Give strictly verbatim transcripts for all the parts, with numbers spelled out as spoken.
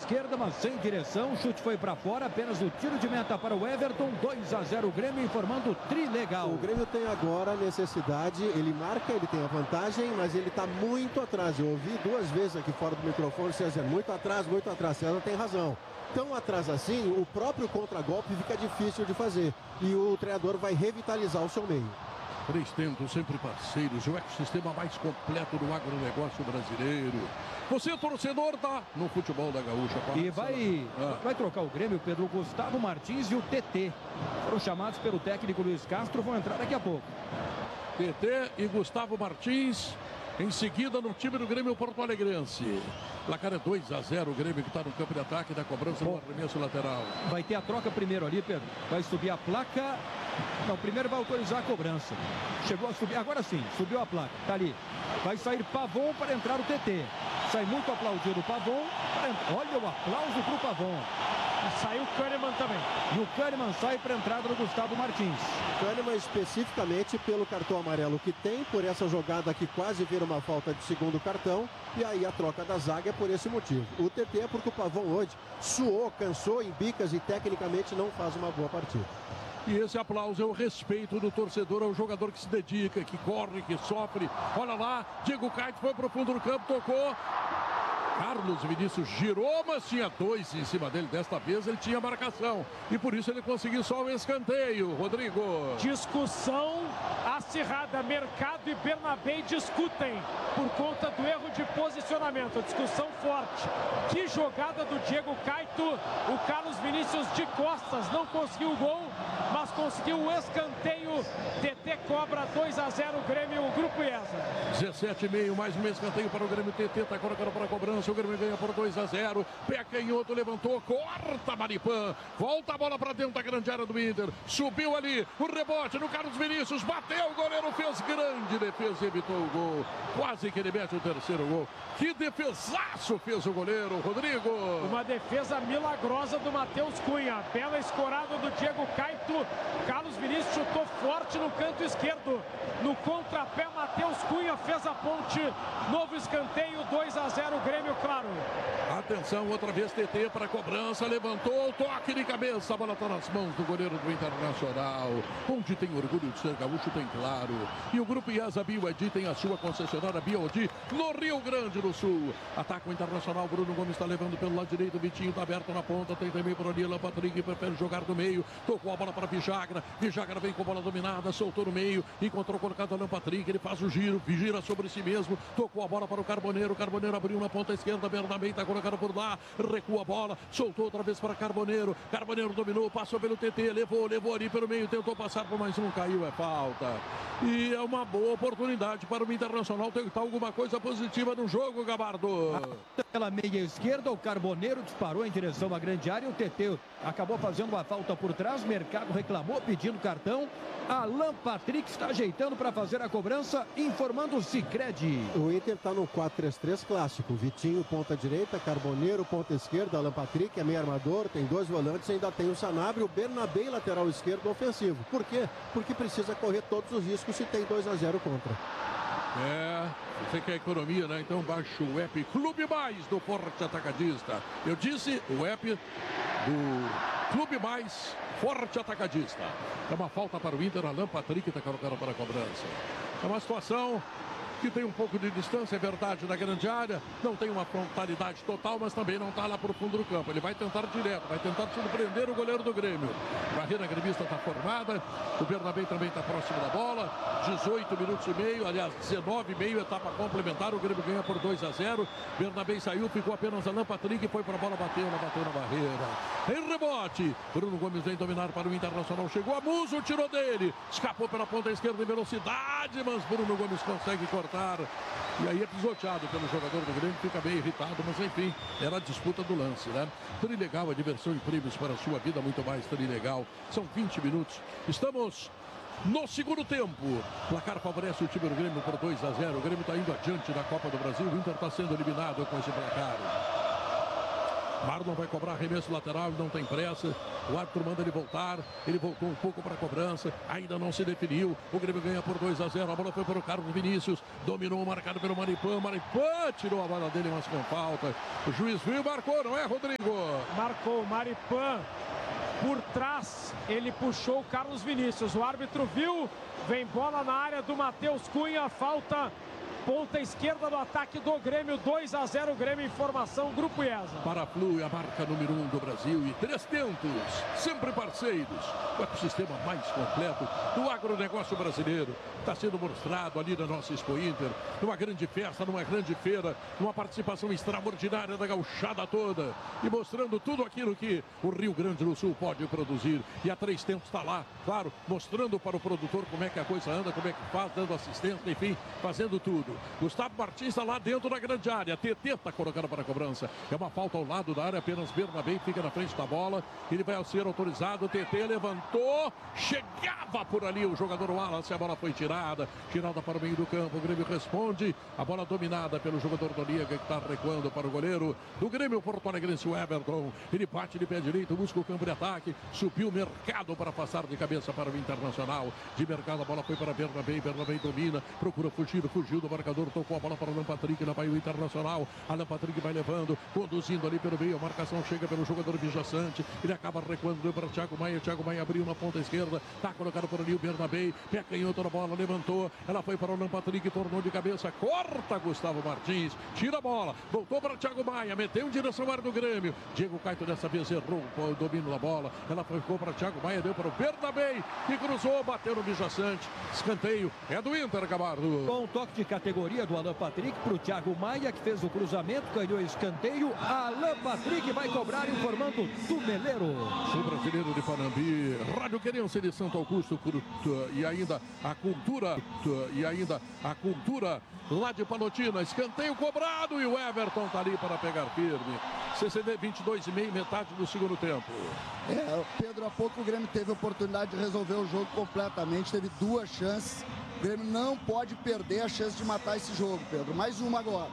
esquerda, mas sem direção. O chute foi para fora, apenas o tiro de meta para o Everton. dois a zero o Grêmio, informando o Trilegal. O Grêmio tem agora a necessidade, ele marca, ele tem a vantagem, mas ele está muito atrás. Eu ouvi duas vezes aqui fora do microfone, César, muito atrás, muito atrás. César tem razão. Tão atrás assim, o próprio contragolpe fica difícil de fazer. E o treinador vai revitalizar o seu meio. Três tentos, sempre parceiros, o ecossistema mais completo do agronegócio brasileiro. Você, torcedor, tá no futebol da Gaúcha. E vai, ah. vai trocar o Grêmio, Pedro. Gustavo Martins e o T T. Foram chamados pelo técnico Luiz Castro, vão entrar daqui a pouco. T T e Gustavo Martins, em seguida no time do Grêmio Porto Alegrense. Placar é dois a zero, o Grêmio que está no campo de ataque da cobrança do arremesso lateral. Vai ter a troca primeiro ali, Pedro. Vai subir a placa. Não, primeiro vai autorizar a cobrança. Chegou a subir, agora sim, subiu a placa, tá ali. Vai sair Pavon para entrar o T T. Sai muito aplaudido o Pavon. Olha o aplauso pro Pavon. E saiu o Kahneman também. E o Kahneman sai para a entrada do Gustavo Martins. Kahneman especificamente pelo cartão amarelo que tem, por essa jogada que quase vira uma falta de segundo cartão. E aí a troca da zaga é por esse motivo. O T T é porque o Pavon hoje suou, cansou em bicas e tecnicamente não faz uma boa partida. E esse aplauso é o respeito do torcedor ao jogador que se dedica, que corre, que sofre. Olha lá, Diego Caetano foi para o fundo do campo, tocou. Carlos Vinícius girou, mas tinha dois em cima dele. Desta vez ele tinha marcação. E por isso ele conseguiu só o escanteio, Rodrigo. Discussão acirrada. Mercado e Bernabé discutem por conta do erro de posicionamento. Discussão forte. Que jogada do Diego Caetano. O Carlos Vinícius de costas não conseguiu o gol, mas conseguiu o escanteio. T T cobra dois a zero o Grêmio, o Grupo IESA. dezessete e meio, mais um escanteio para o Grêmio. T T está colocando para a cobrança. O Grêmio ganha por dois a zero. Pé canhoto, levantou, corta Maripã. Volta a bola para dentro da grande área do Inter. Subiu ali, o rebote no Carlos Vinícius. Bateu, o goleiro fez grande defesa e evitou o gol. Quase que ele mete o terceiro gol. Que defesaço fez o goleiro, Rodrigo. Uma defesa milagrosa do Matheus Cunha. Bela escorada do Diego Caetano. Carlos Vinícius chutou forte no canto esquerdo. No contrapé, Matheus Cunha fez a ponte. Novo escanteio, dois a zero, Grêmio, claro. Atenção, outra vez T T para a cobrança. Levantou, toque de cabeça. A bola está nas mãos do goleiro do Internacional. Onde tem orgulho de ser gaúcho, tem claro. E o Grupo IESA BioEdi tem a sua concessionária BioEdi no Rio Grande do Sul. Ataca o Internacional, Bruno Gomes está levando pelo lado direito. Vitinho está aberto na ponta. Tem também por ali Alan Patrick, prefere jogar do meio. Tocou a bola para Vijagra. Vijagra vem com a bola dominada, soltou no meio. Encontrou colocado Alan Patrick. Ele faz o giro, gira sobre si mesmo. Tocou a bola para o Carboneiro. Carboneiro abriu na ponta esquerda. Bernabé está colocado por lá. Recua a bola. Soltou outra vez para Carboneiro. Carboneiro dominou, passou pelo T T. Levou, levou ali pelo meio. Tentou passar por mais um. Caiu, é falta. E é uma boa oportunidade para o Internacional tentar alguma coisa positiva no jogo, Gabardo. Pela meia esquerda, o Carboneiro disparou em direção à grande área. O T T acabou fazendo uma falta por trás. Mercado reclamou, pedindo cartão. Alan Patrick está ajeitando para fazer a cobrança, informando o Sicredi. O Inter está no quatro três três clássico. Vitinho, ponta direita, Carboneiro, ponta esquerda, Alan Patrick é meio armador, tem dois volantes, ainda tem o Sanabria, o Bernabé, lateral esquerdo, ofensivo. Por quê? Porque precisa correr todos os riscos se tem dois a zero contra. É, você quer economia, né? Então baixa o app Clube Mais do Forte Atacadista. Eu disse o app do Clube Mais Forte Atacadista. É uma falta para o Inter, Alan Patrick está colocando para a cobrança. É uma situação que tem um pouco de distância, é verdade, na grande área, não tem uma frontalidade total, mas também não está lá para o fundo do campo. Ele vai tentar direto, vai tentar surpreender o goleiro do Grêmio. A barreira gremista está formada, o Bernabé também está próximo da bola, dezoito minutos e meio, aliás, dezenove e meio, etapa complementar, o Grêmio ganha por dois a zero, Bernabé saiu, ficou apenas Alan Patrick, foi para a bola, bateu, ela bateu na barreira. Em rebote, Bruno Gomes vem dominar para o Internacional, chegou a Muso, tirou dele, escapou pela ponta esquerda em velocidade, mas Bruno Gomes consegue cortar. E aí é pisoteado pelo jogador do Grêmio, fica bem irritado, mas enfim, era a disputa do lance, né? Trilegal, a diversão e prêmios para a sua vida, muito mais Trilegal. São vinte minutos, estamos no segundo tempo. Placar favorece o time do Grêmio por dois a zero. O Grêmio está indo adiante na Copa do Brasil, o Inter está sendo eliminado com esse placar. Marlon vai cobrar arremesso lateral, não tem pressa. O árbitro manda ele voltar. Ele voltou um pouco para a cobrança. Ainda não se definiu. O Grêmio ganha por dois a zero. A bola foi para o Carlos Vinícius. Dominou, marcado pelo Maripan. Maripan tirou a bola dele, mas com falta. O juiz viu e marcou, não é, Rodrigo? Marcou o Maripan. Por trás, ele puxou o Carlos Vinícius. O árbitro viu. Vem bola na área do Matheus Cunha. Falta. Ponta esquerda do ataque do Grêmio, dois a zero, Grêmio em formação, Grupo IESA. Para a Flu, a marca número um do Brasil e três tentos, sempre parceiros. O ecossistema mais completo do agronegócio brasileiro. Está sendo mostrado ali na nossa Expo Inter, numa grande festa, numa grande feira, numa participação extraordinária da gauchada toda. E mostrando tudo aquilo que o Rio Grande do Sul pode produzir. E a Três Tentos está lá, claro, mostrando para o produtor como é que a coisa anda, como é que faz, dando assistência, enfim, fazendo tudo. Gustavo Martins está lá dentro da grande área. T T está colocando para a cobrança. É uma falta ao lado da área, apenas Bernabé fica na frente da bola. Ele vai ser autorizado. T T levantou, chegava por ali o jogador Wallace. A bola foi tirada, tirada para o meio do campo. O Grêmio responde. A bola dominada pelo jogador do Liga, que está recuando para o goleiro do Grêmio Porto Alegrense, o Everton. Ele bate de pé direito, busca o campo de ataque. Subiu o mercado para passar de cabeça para o Internacional. De mercado, a bola foi para Bernabé. Bernabé domina, procura fugir, fugiu do marcador. Tocou a bola para o Alan Patrick na Bahia Internacional. Alan Patrick vai levando, conduzindo ali pelo meio. A marcação chega pelo jogador Vijaçante. Ele acaba recuando, deu para Thiago Maia. Thiago Maia abriu na ponta esquerda. Está colocado por ali o Bernabé. Pé canhoto na bola, levantou. Ela foi para o Alan Patrick, tornou de cabeça. Corta Gustavo Martins. Tira a bola. Voltou para Thiago Maia. Meteu em direção ao ar do Grêmio. Diego Caito dessa vez errou o domínio da bola. Ela ficou para Thiago Maia. Deu para o Bernabé. E cruzou, bateu no Vijaçante. Escanteio. É do Inter, Gabardo. Com um toque de categoria do Alan Patrick para o Thiago Maia, que fez o cruzamento, ganhou escanteio. Alan Patrick vai cobrar, informando do Meleiro. Sul brasileiro de Panambi, Rádio Querência de Santo Augusto, e ainda a cultura, e ainda a cultura lá de Palotina. Escanteio cobrado e o Everton tá ali para pegar firme. C C D vinte e dois e meio, metade do segundo tempo. É, Pedro, há pouco o Grêmio teve a oportunidade de resolver o jogo completamente, teve duas chances. O Grêmio não pode perder a chance de matar esse jogo, Pedro. Mais uma agora.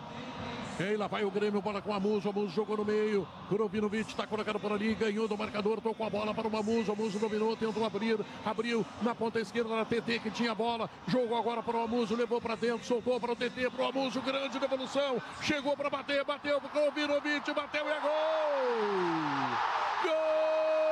E lá vai o Grêmio, bola com o Amuso, Amuso jogou no meio, Kurovinovic está colocado por ali, ganhou do marcador, tocou a bola para o Amuso, Amuso dominou, tentou abrir, abriu na ponta esquerda da T T que tinha a bola, jogou agora para o Amuso, levou para dentro, soltou para o T T, para o Amuso, grande devolução, chegou para bater, bateu para o Kurovinovic, bateu e é gol! Gol!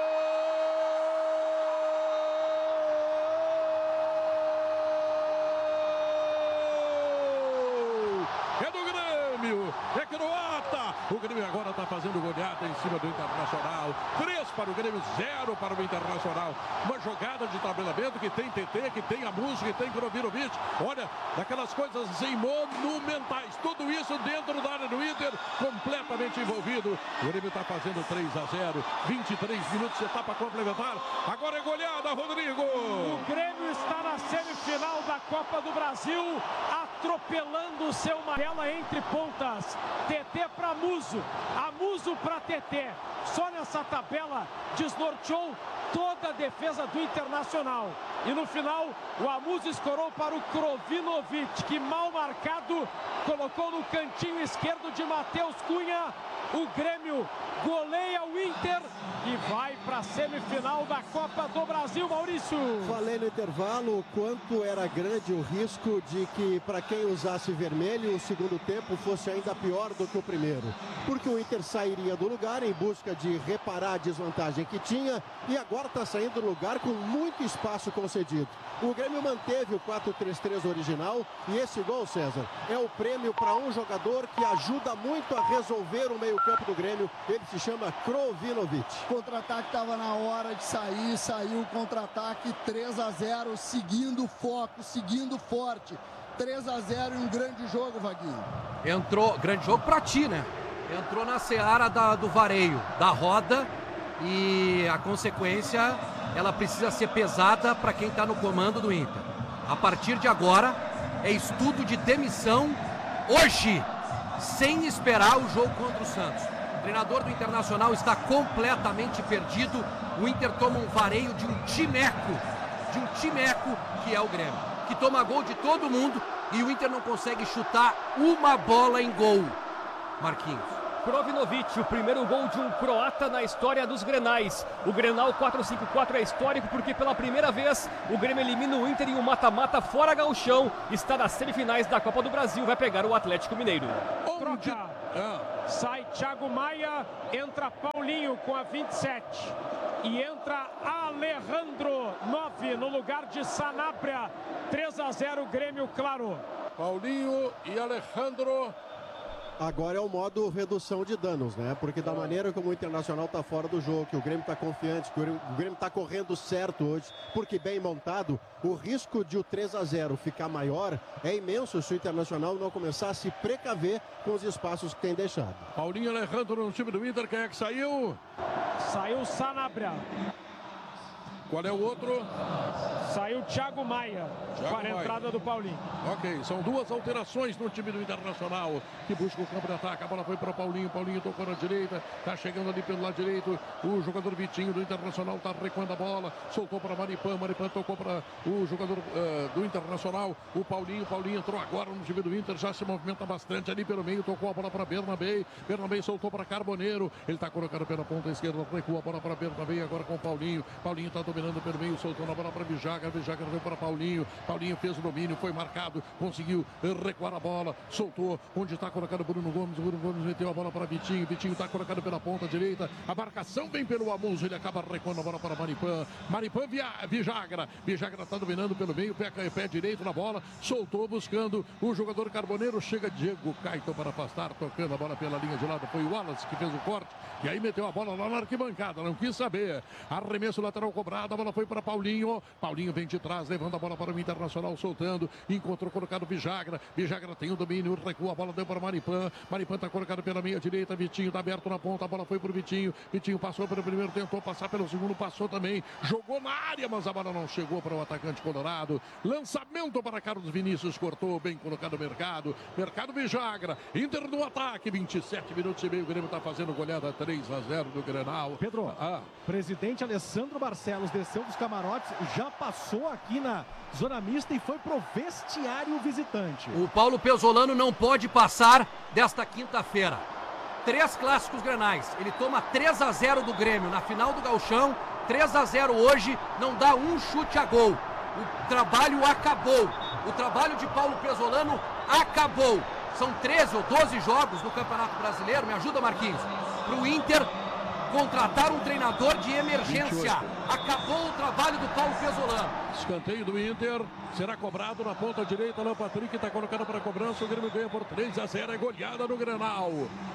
É croata! O Grêmio agora está fazendo goleada em cima do Internacional. Três para o Grêmio, zero para o Internacional. Uma jogada de tabelamento que tem T T, que tem a música, que tem Kurovinovic. Olha, daquelas coisas assim monumentais. Tudo isso dentro da área do Inter, completamente envolvido. O Grêmio está fazendo três a zero. vinte e três minutos, etapa complementar. Agora é goleada, Rodrigo! O Grêmio está na semifinal da Copa do Brasil, atropelando o seu Marela entre pontas. T T para Muso, Amuso para T T. Só nessa tabela desnorteou toda a defesa do Internacional. E no final, o Amuso escorou para o Kurovinovic, que mal marcado, colocou no cantinho esquerdo de Matheus Cunha. O Grêmio goleia o Inter e vai para a semifinal da Copa do Brasil, Maurício. Falei no intervalo o quanto era grande o risco de que, para quem usasse vermelho, o segundo tempo fosse ainda pior do que o primeiro. Porque o Inter sairia do lugar em busca de reparar a desvantagem que tinha e agora está saindo do lugar com muito espaço concedido. O Grêmio manteve o quatro três três original e esse gol, César, é o prêmio para um jogador que ajuda muito a resolver o meio-campo do Grêmio. Ele se chama Kurovinovic. O contra-ataque estava na hora de sair, saiu o contra-ataque, três a zero, seguindo foco, seguindo forte. três a zero e um grande jogo, Vaguinho. Entrou, grande jogo pra ti, né? Entrou na seara da, do vareio, da roda, e a consequência, ela precisa ser pesada para quem está no comando do Inter. A partir de agora, é estudo de demissão hoje, sem esperar o jogo contra o Santos. O treinador do Internacional está completamente perdido. O Inter toma um vareio de um timeco, de um timeco que é o Grêmio, que toma gol de todo mundo e o Inter não consegue chutar uma bola em gol. Marquinhos. Krovinovic, o primeiro gol de um croata na história dos Grenais. O Grenal quatro cinco quatro é histórico porque pela primeira vez o Grêmio elimina o Inter em um mata-mata fora gauchão. Está nas semifinais da Copa do Brasil, vai pegar o Atlético Mineiro. Troca. Sai Thiago Maia, entra Paulinho com a vinte e sete. E entra Alejandro, nove, no lugar de Sanabria. três a zero, Grêmio, claro. Paulinho e Alejandro. Agora é o modo redução de danos, né? Porque da maneira como o Internacional está fora do jogo, que o Grêmio está confiante, que o Grêmio está correndo certo hoje, porque bem montado, o risco de o três a zero ficar maior é imenso se o Internacional não começar a se precaver com os espaços que tem deixado. Paulinho e Alejandro no time do Inter, quem é que saiu? Saiu Sanabria. Qual é o outro? Saiu Thiago Maia, Thiago para a Maia. entrada do Paulinho. Ok, são duas alterações no time do Internacional, que busca o campo de ataque. A bola foi para o Paulinho, Paulinho tocou na direita, está chegando ali pelo lado direito. O jogador Vitinho do Internacional está recuando a bola, soltou para Maripan, Maripan tocou para o jogador uh, do Internacional, o Paulinho. Paulinho entrou agora no time do Inter, já se movimenta bastante ali pelo meio, tocou a bola para Bernabé. Bernabé soltou para Carboneiro, ele está colocando pela ponta esquerda, recua a bola para Bernabé, agora com o Paulinho. Paulinho está dominando pelo meio, soltou na bola para Vijagra, Vijagra veio para Paulinho, Paulinho fez o domínio, foi marcado, conseguiu recuar a bola, soltou, onde está colocado Bruno Gomes, Bruno Gomes meteu a bola para Vitinho, Vitinho está colocado pela ponta direita, a marcação vem pelo Amuso, ele acaba recuando a bola para Maripan, Maripan via Vijagra, Vijagra está dominando pé meio, pé, pé direito na bola, soltou buscando o jogador Carboneiro, chega Diego Caito para afastar, tocando a bola pela linha de lado, foi o Wallace que fez o corte, e aí meteu a bola lá na arquibancada, não quis saber, arremesso lateral cobrado, a bola foi para Paulinho, Paulinho vem de trás, levando a bola para o Internacional, soltando, encontrou colocado Vijagra, Vijagra tem o domínio, recua, a bola deu para Maripan, Maripan está colocado pela meia direita, Vitinho está aberto na ponta, a bola foi para o Vitinho, Vitinho passou pelo primeiro, tentou passar pelo segundo, passou também, jogou na área, mas a bola não chegou para o atacante colorado, lançamento para Carlos Vinícius, cortou, bem colocado o Mercado, Mercado Vijagra, Inter no ataque, vinte e sete minutos e meio, o Grêmio está fazendo goleada três a zero do Grenal. Pedro, ah. presidente Alessandro Barcelos desceu dos camarotes, já passou aqui na zona mista e foi pro vestiário visitante. O Paulo Pesolano não pode passar desta quinta-feira. Três clássicos grenais. Ele toma três a zero do Grêmio na final do Gauchão. três a zero hoje, não dá um chute a gol. O trabalho acabou. O trabalho de Paulo Pesolano acabou. São treze ou doze jogos no Campeonato Brasileiro. Me ajuda, Marquinhos. Pro Inter contratar um treinador de emergência. vinte e oito. Acabou o trabalho do Paulo Pesolano. Escanteio do Inter, será cobrado na ponta direita. Alain Patrick está colocando para a cobrança. O Grêmio ganha por três a zero, é goleada no Grenal.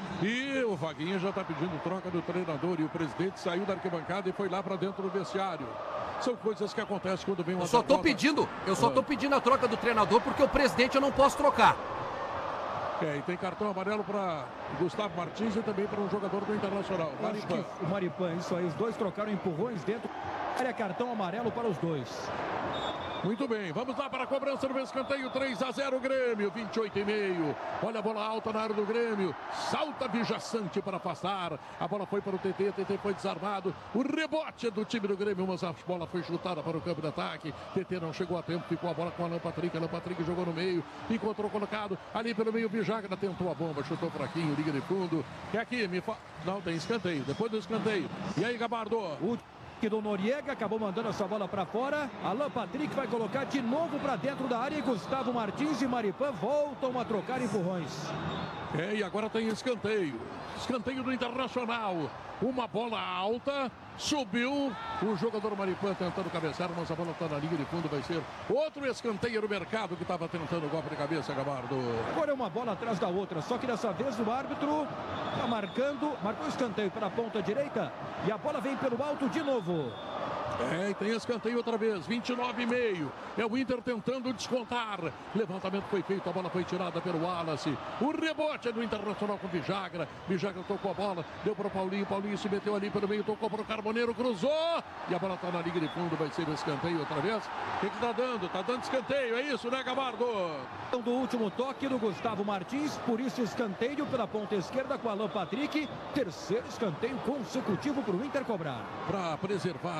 E o Vaguinha já está pedindo troca do treinador. E o presidente saiu da arquibancada e foi lá para dentro do vestiário. São coisas que acontecem quando vem uma Eu só estou pedindo, eu só estou pedindo a troca do treinador porque o presidente eu não posso trocar. É, e tem cartão amarelo para Gustavo Martins e também para um jogador do Internacional. Maripan. O Maripan, isso aí. Os dois trocaram empurrões dentro. Área, cartão amarelo para os dois. Muito bem, vamos lá para a cobrança do escanteio, três a zero Grêmio, vinte e oito e meio. Olha a bola alta na área do Grêmio. Salta Vijaçante para afastar. A bola foi para o T T, T T foi desarmado. O rebote é do time do Grêmio, mas a bola foi chutada para o campo de ataque. T T não chegou a tempo, ficou a bola com o Alain Patrick. Alain Patrick jogou no meio, encontrou colocado ali pelo meio. Vijagra tentou a bomba, chutou fraquinho, liga de fundo. E aqui, me fa... não, tem escanteio, depois do escanteio. E aí, Gabardo? O que do Noriega acabou mandando essa bola para fora. Alain Patrick vai colocar de novo para dentro da área e Gustavo Martins e Maripan voltam a trocar empurrões. É, e agora tem escanteio. Escanteio do Internacional. Uma bola alta, subiu o jogador Maripan tentando cabecear, mas a bola está na linha de fundo, vai ser outro escanteio no Mercado que estava tentando o golpe de cabeça, Gabardo. Agora é uma bola atrás da outra, só que dessa vez o árbitro está marcando, marcou escanteio para a ponta direita e a bola vem pelo alto de novo. É, e tem escanteio outra vez, vinte e nove e meio. É o Inter tentando descontar. Levantamento foi feito, a bola foi tirada pelo Wallace. O rebote é do Internacional com o Vijagra. Vijagra tocou a bola, deu para o Paulinho. Paulinho se meteu ali pelo meio, tocou para o Carboneiro, cruzou. E a bola está na linha de fundo, vai ser o escanteio outra vez. O que está dando? Está dando escanteio, é isso, né, Gabardo? Do último toque do Gustavo Martins, por isso escanteio pela ponta esquerda com Alain Patrick. Terceiro escanteio consecutivo para o Inter cobrar. Para preservar e proteger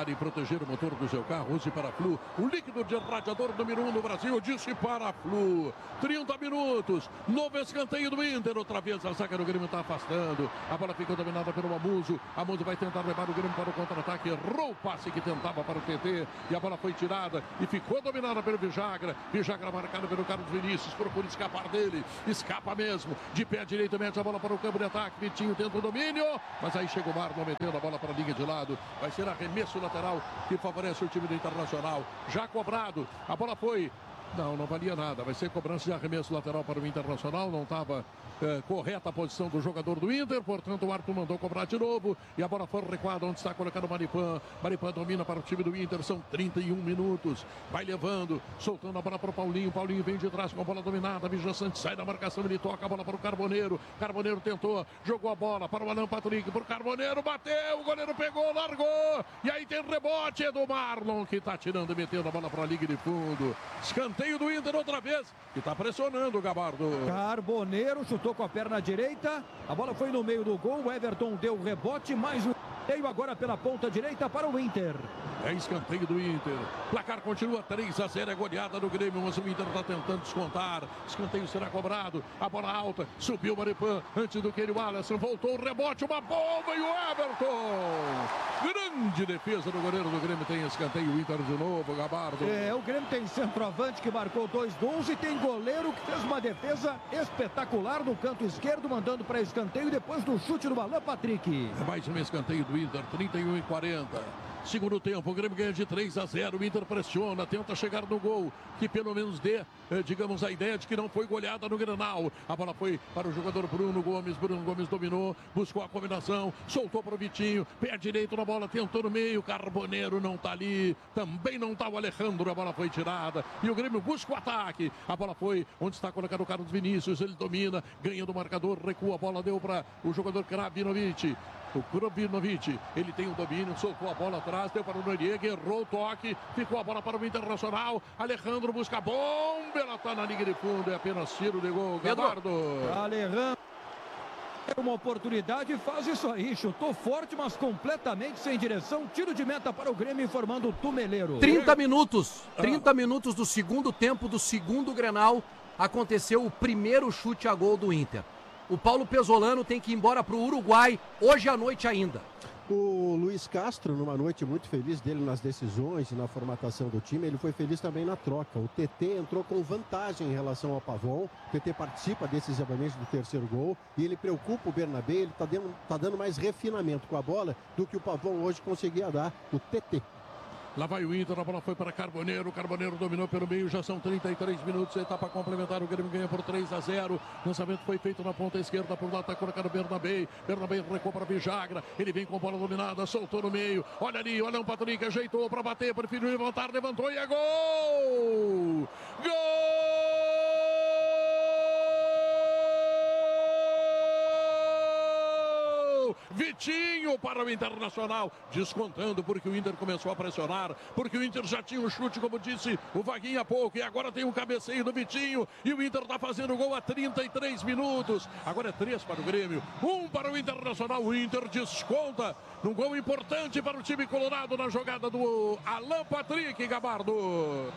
proteger o motor do seu carro, use para a Flu. O líquido de radiador número um no Brasil, disse para a Flu. trinta minutos, novo escanteio do Inter. Outra vez a zaga do Grêmio está afastando. A bola ficou dominada pelo Amuso. Amuso vai tentar levar o Grêmio para o contra-ataque. Errou o passe que tentava para o T T. E a bola foi tirada e ficou dominada pelo Vijagra. Vijagra marcado pelo Carlos Vinícius. Procura escapar dele. Escapa mesmo. De pé direito, mete a bola para o campo de ataque. Vitinho tenta o domínio. Mas aí chega o Marlon metendo a bola para a linha de lado. Vai ser arremesso lateral que favorece o time do Internacional. Já cobrado. A bola foi... Não, não valia nada. Vai ser cobrança de arremesso lateral para o Internacional. Não estava é, correta a posição do jogador do Inter. Portanto, o árbitro mandou cobrar de novo. E a bola foi recuada onde está colocando o Maripan. Maripan domina para o time do Inter. São trinta e um minutos. Vai levando, soltando a bola para o Paulinho. Paulinho vem de trás com a bola dominada. Vitor Santos sai da marcação. Ele toca a bola para o Carboneiro. Carboneiro tentou, jogou a bola para o Alan Patrick. Para o Carboneiro, bateu. O goleiro pegou, largou. E aí tem rebote. É do Marlon que está tirando e metendo a bola para a linha de fundo. Escanteio do Inter outra vez, que está pressionando o Gabardo. Carboneiro chutou com a perna direita, a bola foi no meio do gol, o Everton deu o rebote, mais um escanteio agora pela ponta direita para o Inter. É escanteio do Inter, placar continua três a zero, é goleada do Grêmio, mas o Inter está tentando descontar, escanteio será cobrado, a bola alta, subiu o Maripan, antes do que ele, o Alisson, voltou o rebote, uma bomba e o Everton, grande defesa do goleiro do Grêmio, tem escanteio, o Inter de novo, Gabardo. É, o Grêmio tem centroavante que marcou dois gols e tem goleiro que fez uma defesa espetacular no canto esquerdo, mandando para escanteio depois do chute do Alan Patrick. É mais um escanteio do Inter, trinta e um e quarenta. Segundo tempo, o Grêmio ganha de três a zero, o Inter pressiona, tenta chegar no gol, que pelo menos dê, eh, digamos, a ideia de que não foi goleada no Grenal. A bola foi para o jogador Bruno Gomes, Bruno Gomes dominou, buscou a combinação, soltou para o Vitinho, pé direito na bola, tentou no meio, Carboneiro não está ali, também não está o Alejandro, a bola foi tirada, e o Grêmio busca o ataque, a bola foi onde está colocado o Carlos Vinícius, ele domina, ganha do marcador, recua, a bola deu para o jogador Kravinovic. O Kravinovic, ele tem o domínio, soltou a bola atrás, deu para o Noriega, errou o toque, ficou a bola para o Internacional. Alejandro busca a bomba, ela está na linha de fundo, é apenas tiro de gol. Gabardo. Alejandro, é uma oportunidade e faz isso aí, chutou forte, mas completamente sem direção, tiro de meta para o Grêmio, informando o Tumeleiro. trinta minutos, trinta minutos do segundo tempo do segundo Grenal, aconteceu o primeiro chute a gol do Inter. O Paulo Pesolano tem que ir embora para o Uruguai hoje à noite ainda. O Luiz Castro, numa noite muito feliz dele nas decisões e na formatação do time, ele foi feliz também na troca. O T T entrou com vantagem em relação ao Pavon. O T T participa decisivamente do terceiro gol e ele preocupa o Bernabé. Ele está dando, tá dando mais refinamento com a bola do que o Pavon hoje conseguia dar, o T T. Lá vai o Inter, a bola foi para Carboneiro, Carboneiro dominou pelo meio, já são trinta e três minutos, etapa complementar, o Grêmio ganha por três a zero, lançamento foi feito na ponta esquerda, por lá está colocado o Bernabé, Bernabé recuou para Vijagra, ele vem com a bola dominada, soltou no meio, olha ali, olha o Patrick, ajeitou para bater, preferiu levantar, levantou e é gol! Gol! Vitinho para o Internacional, descontando porque o Inter começou a pressionar, porque o Inter já tinha um chute, como disse o Vaguinho há pouco, e agora tem um cabeceio do Vitinho, e o Inter está fazendo gol a trinta e três minutos, agora é três para o Grêmio, um para o Internacional, o Inter desconta num gol importante para o time colorado na jogada do Alan Patrick, Gabardo.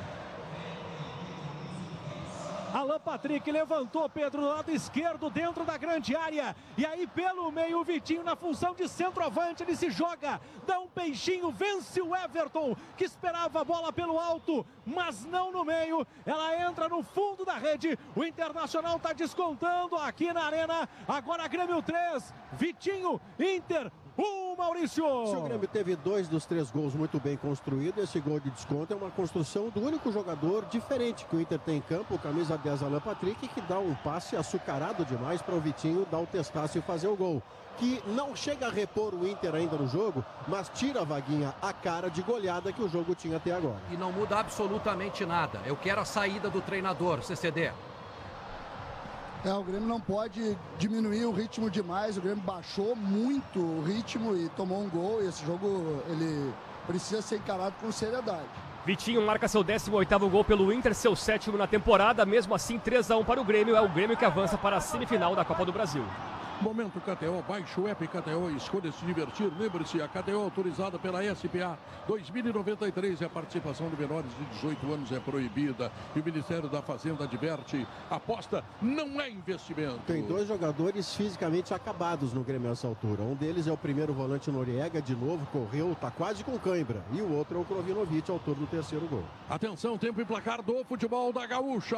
Alan Patrick levantou, Pedro, do lado esquerdo, dentro da grande área. E aí, pelo meio, o Vitinho, na função de centroavante, ele se joga, dá um peixinho, vence o Everton, que esperava a bola pelo alto, mas não no meio. Ela entra no fundo da rede. O Internacional está descontando aqui na Arena. Agora, Grêmio três, Vitinho, Inter um, Maurício. Se o Grêmio teve dois dos três gols muito bem construídos, esse gol de desconto é uma construção do único jogador diferente que o Inter tem em campo, o camisa dez, Alan Patrick, que dá um passe açucarado demais para o Vitinho dar o testaço e fazer o gol. Que não chega a repor o Inter ainda no jogo, mas tira a Vaguinha a cara de goleada que o jogo tinha até agora. E não muda absolutamente nada. Eu quero a saída do treinador, C C D. É, o Grêmio não pode diminuir o ritmo demais, o Grêmio baixou muito o ritmo e tomou um gol, e esse jogo ele precisa ser encarado com seriedade. Vitinho marca seu décimo oitavo gol pelo Inter, seu sétimo na temporada, mesmo assim três a um para o Grêmio, é o Grêmio que avança para a semifinal da Copa do Brasil. Momento K T O, baixe o app K T O e escolha se divertir. Lembre-se, a K T O autorizada pela S P A dois mil e noventa e três e a participação de menores de dezoito anos é proibida. E o Ministério da Fazenda adverte, aposta não é investimento. Tem dois jogadores fisicamente acabados no Grêmio nessa altura. Um deles é o primeiro volante Noriega, de novo correu, tá quase com cãibra. E o outro é o Krovinovic, autor do terceiro gol. Atenção, tempo e placar do futebol da Gaúcha.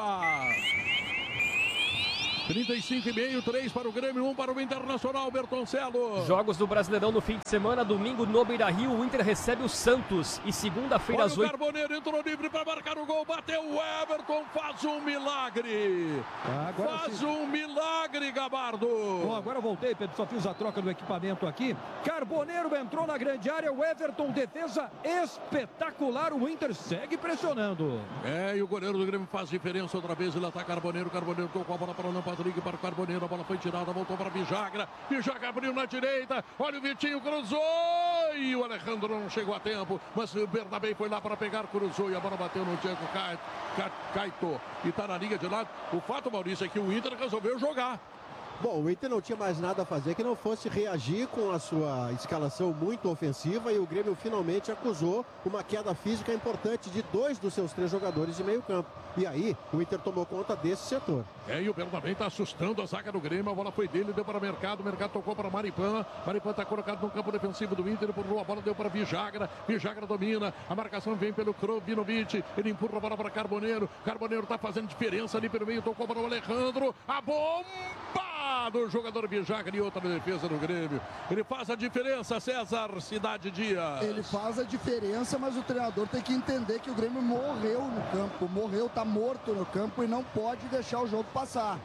trinta e cinco e meio, três para o Grêmio, um para o Internacional, Bertoncello. Jogos do Brasileirão no fim de semana, domingo no Beira-Rio, o Inter recebe o Santos e segunda-feira às oito. O Carboneiro entrou livre para marcar o gol, bateu o Everton, faz um milagre. Agora faz sim. um milagre, Gabardo. Bom, agora eu voltei, Pedro, só fiz a troca do equipamento aqui. Carboneiro entrou na grande área, o Everton, defesa espetacular, o Inter segue pressionando. É, e o goleiro do Grêmio faz diferença outra vez, ele ataca Carboneiro, Carboneiro tocou a bola para o Lampa. Patrick para o Carboneiro, a bola foi tirada, voltou para Vijagra, Vijagra abriu na direita, olha o Vitinho, cruzou e o Alejandro não chegou a tempo, mas o Bernabé foi lá para pegar, cruzou e a bola bateu no Diego Caito e está na linha de lado. O fato, Maurício, é que o Inter resolveu jogar. Bom, o Inter não tinha mais nada a fazer que não fosse reagir com a sua escalação muito ofensiva e o Grêmio finalmente acusou uma queda física importante de dois dos seus três jogadores de meio campo. E aí, o Inter tomou conta desse setor. É, e o Bernabé está assustando a zaga do Grêmio, a bola foi dele, deu para o Mercado, o Mercado tocou para Maripan, Maripan está colocado no campo defensivo do Inter, empurrou a bola, deu para Vijagra, Vijagra domina, a marcação vem pelo Krovinovic, ele empurra a bola para Carboneiro, Carboneiro está fazendo diferença ali pelo meio, tocou para o Alejandro, a bomba do jogador Vijagra e outra defesa do Grêmio. Ele faz a diferença, César Cidade Dias. Ele faz a diferença, mas o treinador tem que entender que o Grêmio morreu no campo, morreu, tá morto no campo e não pode deixar o jogo passar.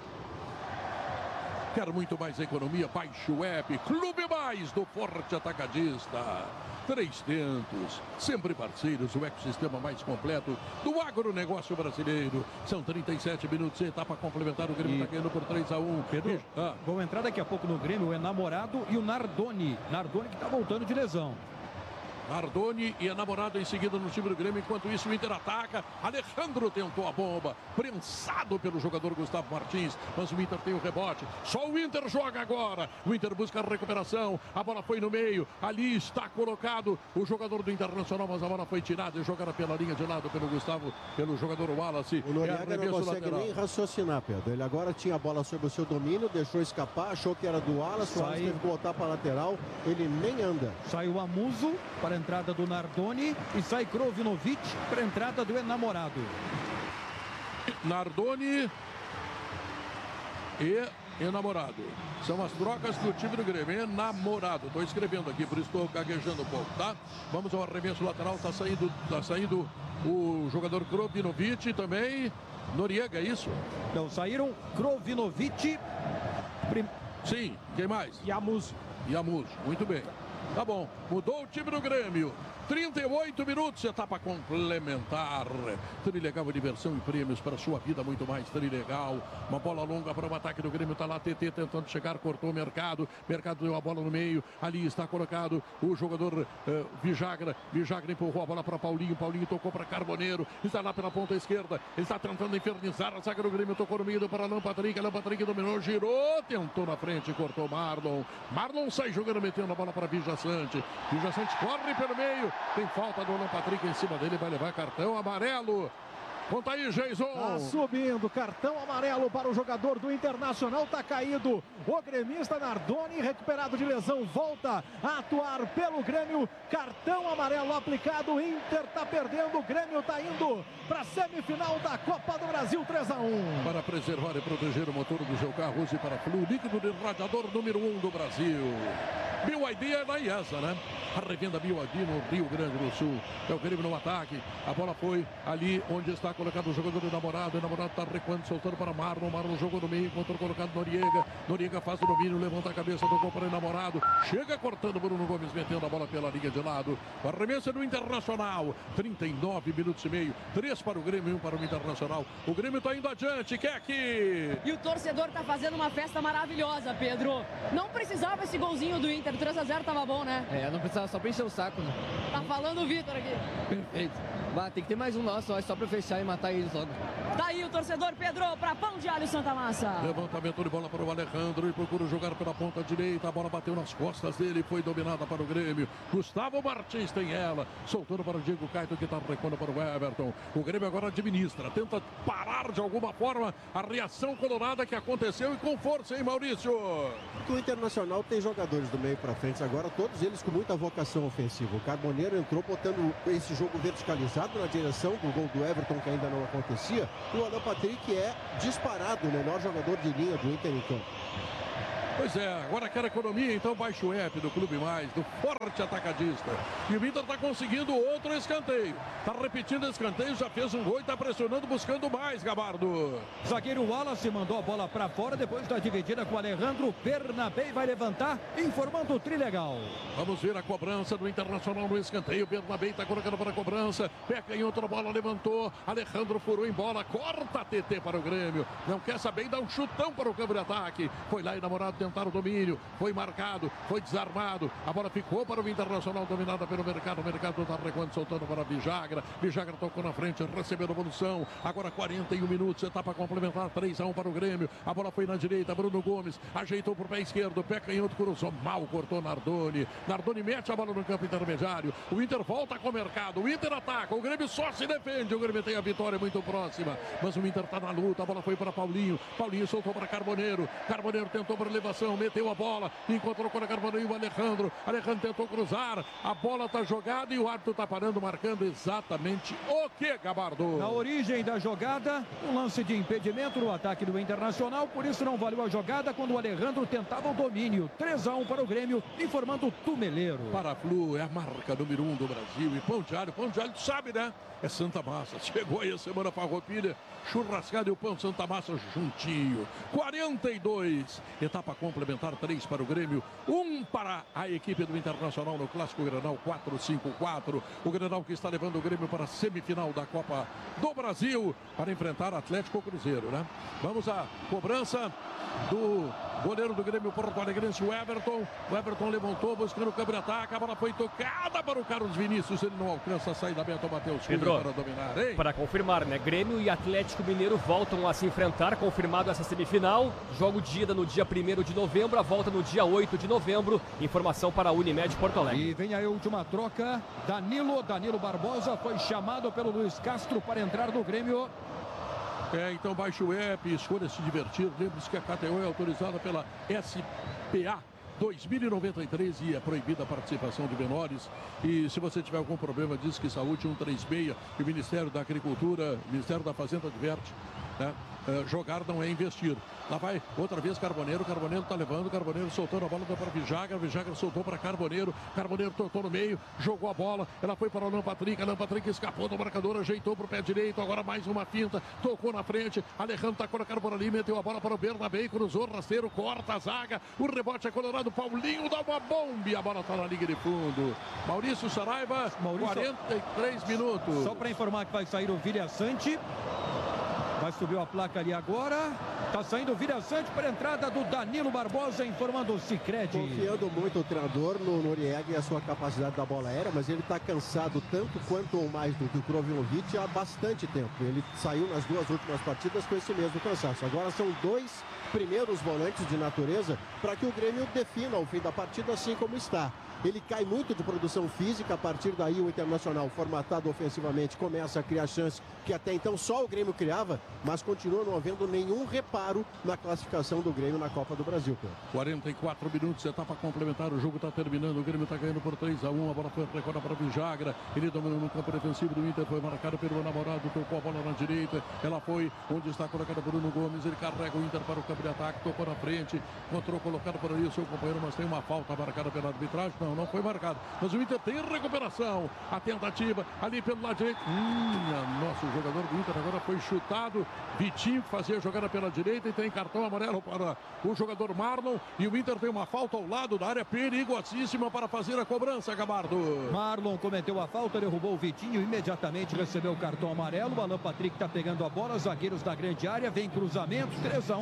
Quer muito mais economia? Baixe o app Clube Mais do Forte Atacadista. Três Tentos, sempre parceiros, o ecossistema mais completo do agronegócio brasileiro. São trinta e sete minutos, etapa complementar, o Grêmio está ganhando por três a um. Pedro, ah. vão entrar daqui a pouco no Grêmio o Enamorado e o Nardoni. Nardoni que está voltando de lesão. Nardoni e a namorada em seguida no time do Grêmio. Enquanto isso, o Inter ataca. Alejandro tentou a bomba, prensado pelo jogador Gustavo Martins, mas o Inter tem o rebote. Só o Inter joga agora. O Inter busca a recuperação. A bola foi no meio. Ali está colocado o jogador do Internacional, mas a bola foi tirada e jogada pela linha de lado pelo Gustavo, pelo jogador Wallace. O Noriega não consegue lateral. nem raciocinar, Pedro. Ele agora tinha a bola sob o seu domínio, deixou escapar, achou que era do Wallace. O Wallace teve que botar para a lateral. Ele nem anda. Saiu o Amuso para a entrada do Nardoni e sai Krovinovic para a entrada do Enamorado. Nardoni e Enamorado. São as trocas do time do Grêmio. Enamorado. Estou escrevendo aqui, por isso estou gaguejando um pouco, tá? Vamos ao arremesso lateral. Está saindo, tá saindo o jogador Krovinovic também. Noriega, isso? Então saíram Krovinovic. Prim... Sim, quem mais? E Amuso. E Amuso, muito bem. Tá bom, mudou o time do Grêmio. trinta e oito minutos, etapa complementar. Trilegal, diversão e prêmios para a sua vida, muito mais Trilegal. Uma bola longa para o ataque do Grêmio, tá lá T T tentando chegar, cortou o Mercado. Mercado deu a bola no meio, ali está colocado o jogador uh, Vijagra. Vijagra empurrou a bola para Paulinho, Paulinho tocou para Carboneiro, está lá pela ponta esquerda, ele está tentando infernizar a zaga do Grêmio, tocou no meio para Alan Patrick, Alan Patrick dominou, girou, tentou na frente, cortou Marlon. Marlon sai jogando, metendo a bola para Vijaçante. Vijaçante corre pelo meio. Tem falta do Alan Patrick em cima dele, vai levar cartão amarelo. Conta aí, Jason. Tá subindo, cartão amarelo para o jogador do Internacional, tá caído. O gremista Nardoni, recuperado de lesão, volta a atuar pelo Grêmio. Cartão amarelo aplicado, o Inter tá perdendo, o Grêmio tá indo para a semifinal da Copa do Brasil, três a um. Para preservar e proteger o motor do seu carro, use para Flu, líquido de radiador número um do Brasil. B Y D é na I E S A, né? A revenda B Y D no Rio Grande do Sul. É o Grêmio no ataque. A bola foi ali onde está colocado o jogador do Enamorado. O Enamorado está recuando, soltando para Marlon. Marlon jogou no meio, encontrou colocado Noriega. Noriega faz o domínio, levanta a cabeça, tocou para o Enamorado. Chega cortando Bruno Gomes, metendo a bola pela linha de lado. Arremesso do Internacional. trinta e nove minutos e meio. três para o Grêmio e um para o Internacional. O Grêmio está indo adiante. Quer aqui. E o torcedor está fazendo uma festa maravilhosa, Pedro. Não precisava esse golzinho do Inter. Inter, três a zero tava bom, né? É, não precisava só pra encher o saco, né? Tá falando o Vitor aqui. Perfeito. Bah, tem que ter mais um nosso, ó, só pra fechar e matar eles logo. Tá aí o torcedor Pedro pra Pão de Alho Santa Massa. Levantamento de bola para o Alejandro e procura jogar pela ponta direita. A bola bateu nas costas dele e foi dominada para o Grêmio. Gustavo Martins tem ela. Soltando para o Diego Caetano, que está recuando para o Everton. O Grêmio agora administra, tenta parar de alguma forma a reação colorada que aconteceu e com força, hein, Maurício? O Internacional tem jogadores do meio para frente agora, todos eles com muita vocação ofensiva. O Carboneiro entrou botando esse jogo verticalizado na direção do gol do Everton, que ainda não acontecia. O Alan Patrick é disparado o melhor jogador de linha do Inter em campo. Pois é, agora quer economia, então baixa o app do Clube Mais, do Forte Atacadista. E o Inter está conseguindo outro escanteio. Está repetindo o escanteio, já fez um gol e está pressionando, buscando mais, Gabardo. Zagueiro Wallace mandou a bola para fora, depois da dividida com o Alejandro. Bernabé vai levantar, informando o Trilegal. Vamos ver a cobrança do Internacional no escanteio. Bernabé está colocando para a cobrança. Peca em outra bola, levantou. Alejandro furou em bola, corta T T para o Grêmio. Não quer saber e dá um chutão para o campo de ataque. Foi lá enamorado, tentar o domínio, foi marcado, foi desarmado, a bola ficou para o Internacional, dominada pelo Mercado, o Mercado está recuando, soltando para Vijagra, Vijagra tocou na frente, recebeu a evolução, agora quarenta e um minutos, etapa complementar, três a um para o Grêmio, a bola foi na direita, Bruno Gomes, ajeitou para o pé esquerdo, pé canhoto, cruzou mal, cortou Nardoni, Nardoni mete a bola no campo intermediário, o Inter volta com o Mercado, o Inter ataca, o Grêmio só se defende, o Grêmio tem a vitória muito próxima, mas o Inter está na luta, a bola foi para Paulinho, Paulinho soltou para Carboneiro, Carboneiro tentou para elevação, meteu a bola, encontrou com o Carboneiro e o Alejandro. Alejandro tentou cruzar, a bola está jogada e o árbitro está parando, marcando exatamente o que, Gabardo? Na origem da jogada, um lance de impedimento no ataque do Internacional, por isso não valeu a jogada quando o Alejandro tentava o domínio. três a um para o Grêmio, informando o Tumeleiro. Paraflu é a marca número um do Brasil e Pão de Alho, Pão de Alho, tu sabe, né? É Santa Massa. Chegou aí a semana Farroupilha, churrascada e o pão Santa Massa juntinho. quarenta e dois. Etapa complementar, três para o Grêmio, um para a equipe do Internacional no Clássico Grenal quatro cinco quatro. O Grenal que está levando o Grêmio para a semifinal da Copa do Brasil para enfrentar Atlético Cruzeiro, né? Vamos à cobrança do goleiro do Grêmio Porto Alegrense, o Everton. O Everton levantou, buscando o câmbio de ataque. A bola foi tocada para o Carlos Vinícius. Ele não alcança a saída aberta. O Matheus Pedro para dominar, hein? Para confirmar, né? Grêmio e Atlético Mineiro voltam a se enfrentar. Confirmado essa semifinal. Jogo de ida no dia primeiro de novembro. A volta no dia oito de novembro. Informação para a Unimed Porto Alegre. E vem a última troca. Danilo, Danilo Barbosa foi chamado pelo Luiz Castro para entrar no Grêmio. É, então baixe o app, escolha se divertir. Lembre-se que a K T O é autorizada pela S P A dois mil e noventa e três e é proibida a participação de menores. E se você tiver algum problema, diz que Saúde um três seis e o Ministério da Agricultura, o Ministério da Fazenda adverte, né? Uh, jogar não é investir. Lá vai outra vez Carboneiro, Carboneiro tá levando, Carboneiro soltou a bola para Vijagra, Vijagra soltou para Carboneiro, Carboneiro tocou no meio, jogou a bola, ela foi para o Alan Patrick, Alan Patrick escapou do marcador, ajeitou para o pé direito, agora mais uma finta, tocou na frente, Alejandro tacou a cara por ali, meteu a bola para o Bernabé, cruzou, rasteiro, corta a zaga, o rebote é colorado, Paulinho dá uma bomba e a bola tá na linha de fundo. Maurício Saraiva, Maurício, quarenta e três minutos. Só para informar que vai sair o Vilha Sante. Vai subir a placa ali agora. Tá saindo o Vilha Sante para a entrada do Danilo Barbosa, informando o Sicredi. Confiando muito o treinador no Noriega e a sua capacidade da bola aérea, mas ele está cansado tanto quanto ou mais do que o Krovinovic há bastante tempo. Ele saiu nas duas últimas partidas com esse mesmo cansaço. Agora são dois primeiros volantes de natureza para que o Grêmio defina o fim da partida assim como está. Ele cai muito de produção física, a partir daí o Internacional, formatado ofensivamente, começa a criar chances que até então só o Grêmio criava, mas continua não havendo nenhum reparo na classificação do Grêmio na Copa do Brasil. Pedro. quarenta e quatro minutos, etapa complementar, o jogo está terminando, o Grêmio está ganhando por três a um, a bola foi recorda para Vijagra, ele dominou no campo defensivo do Inter, foi marcado pelo namorado, tocou a bola na direita, ela foi onde está colocada por Bruno Gomes, ele carrega o Inter para o campo de ataque, tocou na frente, encontrou colocado por ali o seu companheiro, mas tem uma falta marcada pela arbitragem, não, não foi marcado, mas o Inter tem recuperação, a tentativa ali pelo lado direito, hum, nosso jogador do Inter agora foi chutado, Vitinho fazia a jogada pela direita e tem cartão amarelo para o jogador Marlon, e o Inter tem uma falta ao lado da área perigosíssima para fazer a cobrança, Gabardo. Marlon cometeu a falta, derrubou o Vitinho, imediatamente recebeu o cartão amarelo, o Alan Patrick está pegando a bola, zagueiros da grande área, vem cruzamento, três a um para o Grêmio.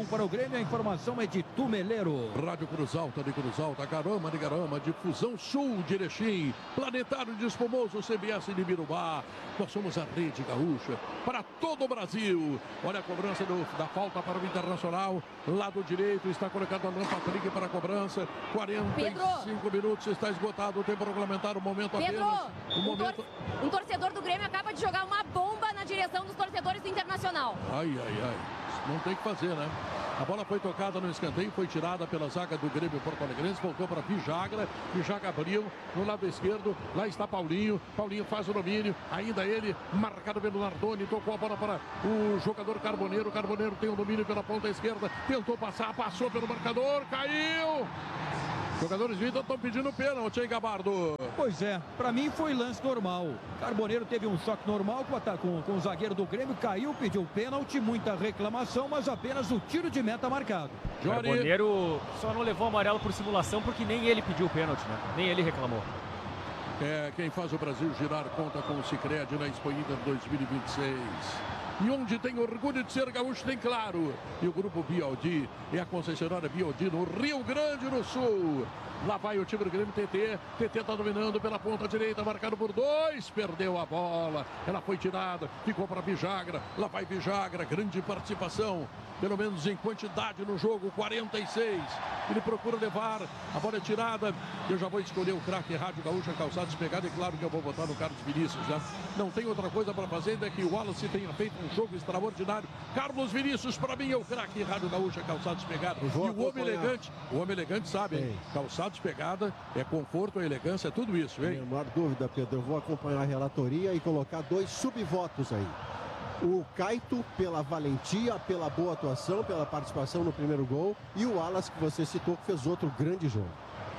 Grêmio, a informação é de Tumeleiro. Rádio Cruz Alta de Cruz Alta, Carama de Carama, Difusão Sul de Erechim, Planetário de Espumoso, C B S de Birubá. Nós somos a Rede Gaúcha para todo o Brasil. Olha a cobrança do, da falta para o Internacional. Lado direito está colocado Alan Patrick para a cobrança. quarenta e cinco Pedro. minutos, está esgotado o tempo regulamentar, o momento Pedro, apenas. O um, momento... tor um torcedor do Grêmio acaba de jogar uma bomba na direção dos torcedores do Internacional. Ai, ai, ai. Não tem o que fazer, né? A bola foi tocada no escanteio, foi tirada pela zaga do Grêmio Porto Alegrense, voltou para Vijagra, Vijagra abriu no lado esquerdo, lá está Paulinho, Paulinho faz o domínio, ainda ele, marcado pelo Nardoni, tocou a bola para o jogador Carboneiro, Carboneiro tem o domínio pela ponta esquerda, tentou passar, passou pelo marcador, caiu! Jogadores do Inter estão pedindo pênalti, hein, Gabardo? Pois é, pra mim foi lance normal. Carboneiro teve um choque normal com, com, com o zagueiro do Grêmio, caiu, pediu pênalti, muita reclamação, mas apenas o tiro de meta marcado. O Carboneiro só não levou amarelo por simulação porque nem ele pediu pênalti, né? Nem ele reclamou. É, quem faz o Brasil girar conta com o Sicredi na Expo Inter dois mil e vinte e seis. E onde tem orgulho de ser gaúcho, tem claro. E o grupo Bialdi é a concessionária Bialdi no Rio Grande do Sul. Lá vai o time do Grêmio, T T. T T está dominando pela ponta direita, marcado por dois. Perdeu a bola. Ela foi tirada, ficou para Vijagra. Lá vai Vijagra, grande participação. Pelo menos em quantidade no jogo, quarenta e seis. Ele procura levar, a bola é tirada. Eu já vou escolher o craque Rádio Gaúcha, calçados pegado. E claro que eu vou botar no Carlos Vinícius, né? Não tem outra coisa para fazer, ainda que o Wallace tenha feito um jogo extraordinário. Carlos Vinícius, para mim, é o craque Rádio Gaúcha, calçados pegado. E o homem elegante, o homem elegante sabe, hein? Calçados pegada, é conforto, é elegância, é tudo isso, hein? Não tem a menor dúvida, Pedro. Eu vou acompanhar a relatoria e colocar dois subvotos aí. O Caito pela valentia, pela boa atuação, pela participação no primeiro gol. E o Wallace, que você citou, que fez outro grande jogo.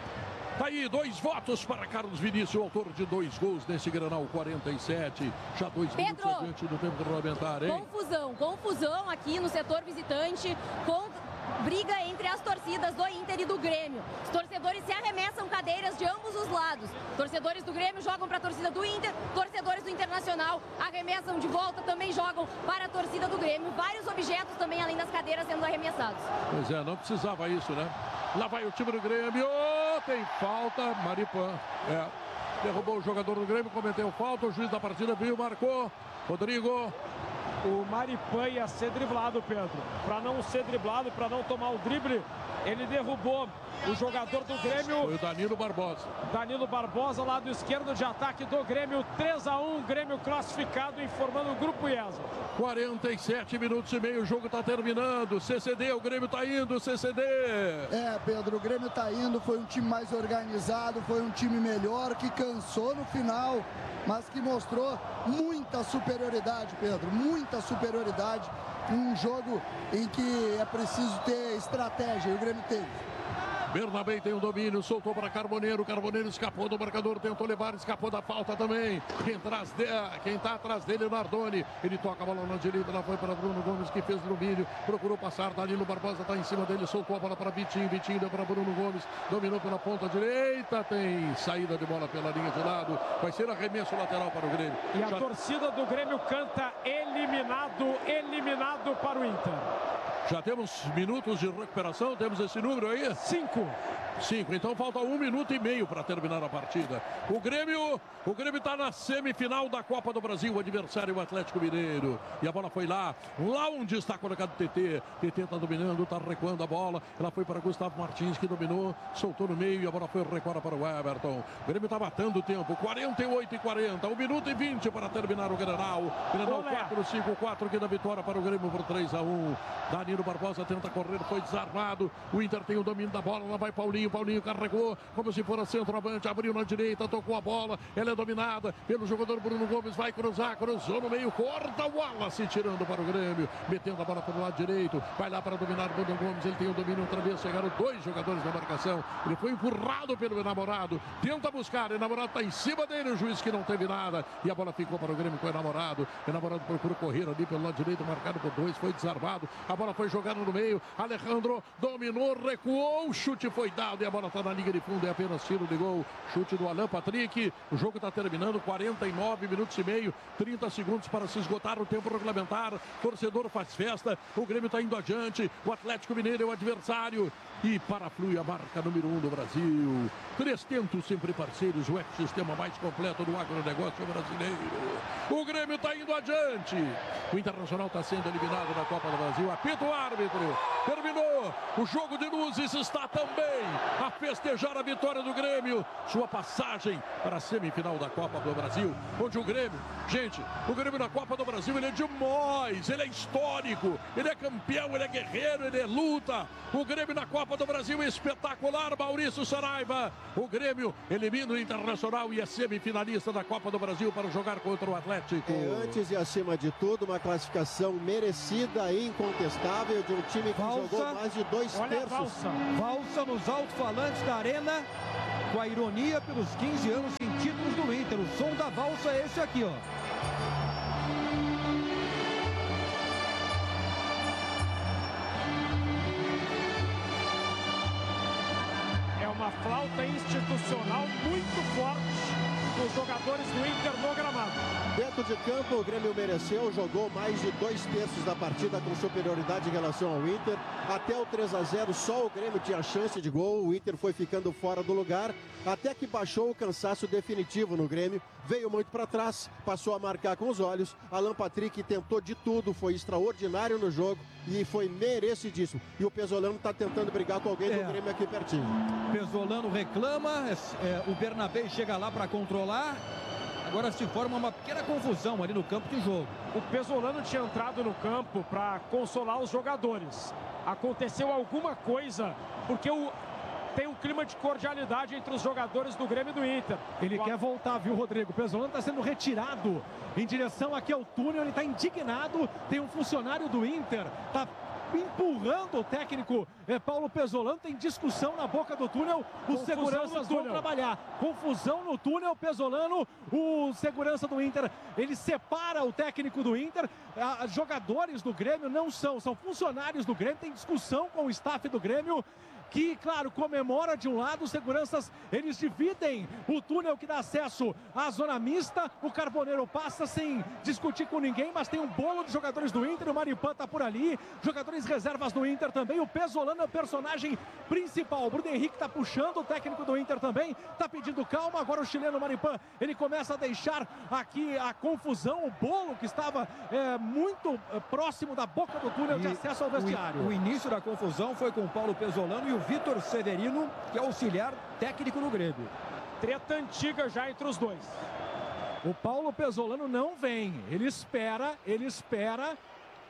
Tá aí, dois votos para Carlos Vinícius, autor de dois gols nesse Granal quarenta e sete. Já dois Pedro, minutos adiante do tempo regulamentar, hein? Confusão, confusão aqui no setor visitante, com briga entre as torcidas do Inter e do Grêmio. Os torcedores se arremessam cadeiras de ambos os lados. Torcedores do Grêmio jogam para a torcida do Inter, torcedores do Internacional arremessam de volta, também jogam para a torcida do Grêmio. Vários objetos também, além das cadeiras, sendo arremessados. Pois é, não precisava isso, né? Lá vai o time do Grêmio, oh, tem falta, Maripan, é, derrubou o jogador do Grêmio, cometeu falta, o juiz da partida viu, marcou, Rodrigo. O Maripan ia ser driblado, Pedro. Para não ser driblado, para não tomar o drible, ele derrubou o jogador do Grêmio. Foi o Danilo Barbosa. Danilo Barbosa, lado esquerdo de ataque do Grêmio. três a um, Grêmio classificado, informando o Grupo IESA. quarenta e sete minutos e meio, o jogo está terminando. C C D, o Grêmio está indo, C C D. É, Pedro, o Grêmio está indo, foi um time mais organizado, foi um time melhor, que cansou no final, mas que mostrou muita superioridade, Pedro, muita superioridade. Um jogo em que é preciso ter estratégia, e o Grêmio teve. Bernabé tem o domínio, soltou para Carboneiro, Carboneiro escapou do marcador, tentou levar, escapou da falta também. Quem atrás de, quem está atrás dele é o Nardoni, ele toca a bola na direita, ela foi para Bruno Gomes, que fez o domínio, procurou passar, Danilo Barbosa está em cima dele, soltou a bola para Vitinho, Vitinho deu para Bruno Gomes, dominou pela ponta direita, tem saída de bola pela linha de lado, vai ser arremesso lateral para o Grêmio. E a Já... torcida do Grêmio canta eliminado, eliminado para o Inter. Já temos minutos de recuperação, temos esse número aí? Cinco. Cinco, então falta um minuto e meio para terminar a partida. O Grêmio, o Grêmio está na semifinal da Copa do Brasil, o adversário o Atlético Mineiro. E a bola foi lá, lá onde está colocado o T T. T T está dominando, está recuando a bola. Ela foi para Gustavo Martins, que dominou, soltou no meio e a bola foi recuada para o Everton. O Grêmio está matando o tempo, quarenta e oito e quarenta, um minuto e vinte para terminar o Grenal. Grenal quatro cinco quatro, que dá vitória para o Grêmio por três a um. Danilo Barbosa tenta correr, foi desarmado. O Inter tem o domínio da bola, lá vai Paulinho. Paulinho carregou como se fosse centroavante, abriu na direita, tocou a bola, ela é dominada pelo jogador Bruno Gomes, vai cruzar, cruzou no meio, corta o Wallace, tirando para o Grêmio, metendo a bola para o lado direito, vai lá para dominar o Bruno Gomes, ele tem o domínio outra vez, chegaram dois jogadores na marcação, ele foi empurrado pelo enamorado, tenta buscar, o enamorado está em cima dele, o juiz que não teve nada, e a bola ficou para o Grêmio com o enamorado, o enamorado procurou correr ali pelo lado direito, marcado por dois, foi desarmado, a bola foi jogada no meio, Alejandro dominou, recuou, o chute foi dado pode, a bola está na linha de fundo, é apenas tiro de gol, chute do Alan Patrick. O jogo está terminando, quarenta e nove minutos e meio, trinta segundos para se esgotar o tempo regulamentar. Torcedor faz festa, o Grêmio está indo adiante, o Atlético Mineiro é o adversário. E Paraflui, a marca número um do Brasil. Três tentos sempre parceiros, o ecossistema mais completo do agronegócio brasileiro. O Grêmio está indo adiante. O Internacional está sendo eliminado da Copa do Brasil. Apita o árbitro. Terminou. O jogo de luzes está também a festejar a vitória do Grêmio. Sua passagem para a semifinal da Copa do Brasil. Onde o Grêmio, gente, o Grêmio na Copa do Brasil, ele é demais. Ele é histórico. Ele é campeão, ele é guerreiro, ele é luta. O Grêmio na Copa do Brasil espetacular, Maurício Saraiva. O Grêmio elimina o Internacional e é semifinalista da Copa do Brasil para jogar contra o Atlético. É, antes e acima de tudo, uma classificação merecida e incontestável de um time que Valsa. jogou mais de dois Olha terços. a valsa. Valsa nos alto-falantes da arena, com a ironia pelos quinze anos sem títulos do Inter. O som da valsa é esse aqui, ó. Uma flauta institucional muito forte dos jogadores do Inter no gramado. Dentro de campo, o Grêmio mereceu, jogou mais de dois terços da partida com superioridade em relação ao Inter. Até o três a zero, só o Grêmio tinha chance de gol, o Inter foi ficando fora do lugar, até que baixou o cansaço definitivo no Grêmio, veio muito para trás, passou a marcar com os olhos. Alan Patrick tentou de tudo, foi extraordinário no jogo e foi merecidíssimo. E o Pesolano está tentando brigar com alguém É. do Grêmio aqui pertinho. Pesolano reclama, é, é, o Bernabé chega lá para controlar. Agora se forma uma pequena confusão ali no campo de jogo. O Pesolano tinha entrado no campo para consolar os jogadores. Aconteceu alguma coisa, porque o, tem um clima de cordialidade entre os jogadores do Grêmio e do Inter. Ele o... quer voltar, viu, Rodrigo? O Pesolano está sendo retirado em direção aqui ao túnel. Ele está indignado. Tem um funcionário do Inter, está empurrando o técnico é, Paulo Pesolano. Tem discussão na boca do túnel. Os Confusão seguranças vão trabalhar. Confusão no túnel. Pesolano, o segurança do Inter, ele separa o técnico do Inter. A, jogadores do Grêmio não são, são funcionários do Grêmio. Tem discussão com o staff do Grêmio, que, claro, comemora de um lado. Os seguranças, eles dividem o túnel que dá acesso à zona mista. O Carboneiro passa sem discutir com ninguém, mas tem um bolo de jogadores do Inter. O Maripan tá por ali, jogadores reservas do Inter também. O Pesolano é o personagem principal. O Bruno Henrique tá puxando, o técnico do Inter também tá pedindo calma. Agora o chileno Maripan, ele começa a deixar aqui a confusão. O bolo que estava é, muito é, próximo da boca do túnel e de acesso ao vestiário. O, o início da confusão foi com o Paulo Pesolano e o Vitor Severino, que é auxiliar técnico no Grêmio. Treta antiga já entre os dois. O Paulo Pesolano não vem, ele espera, ele espera.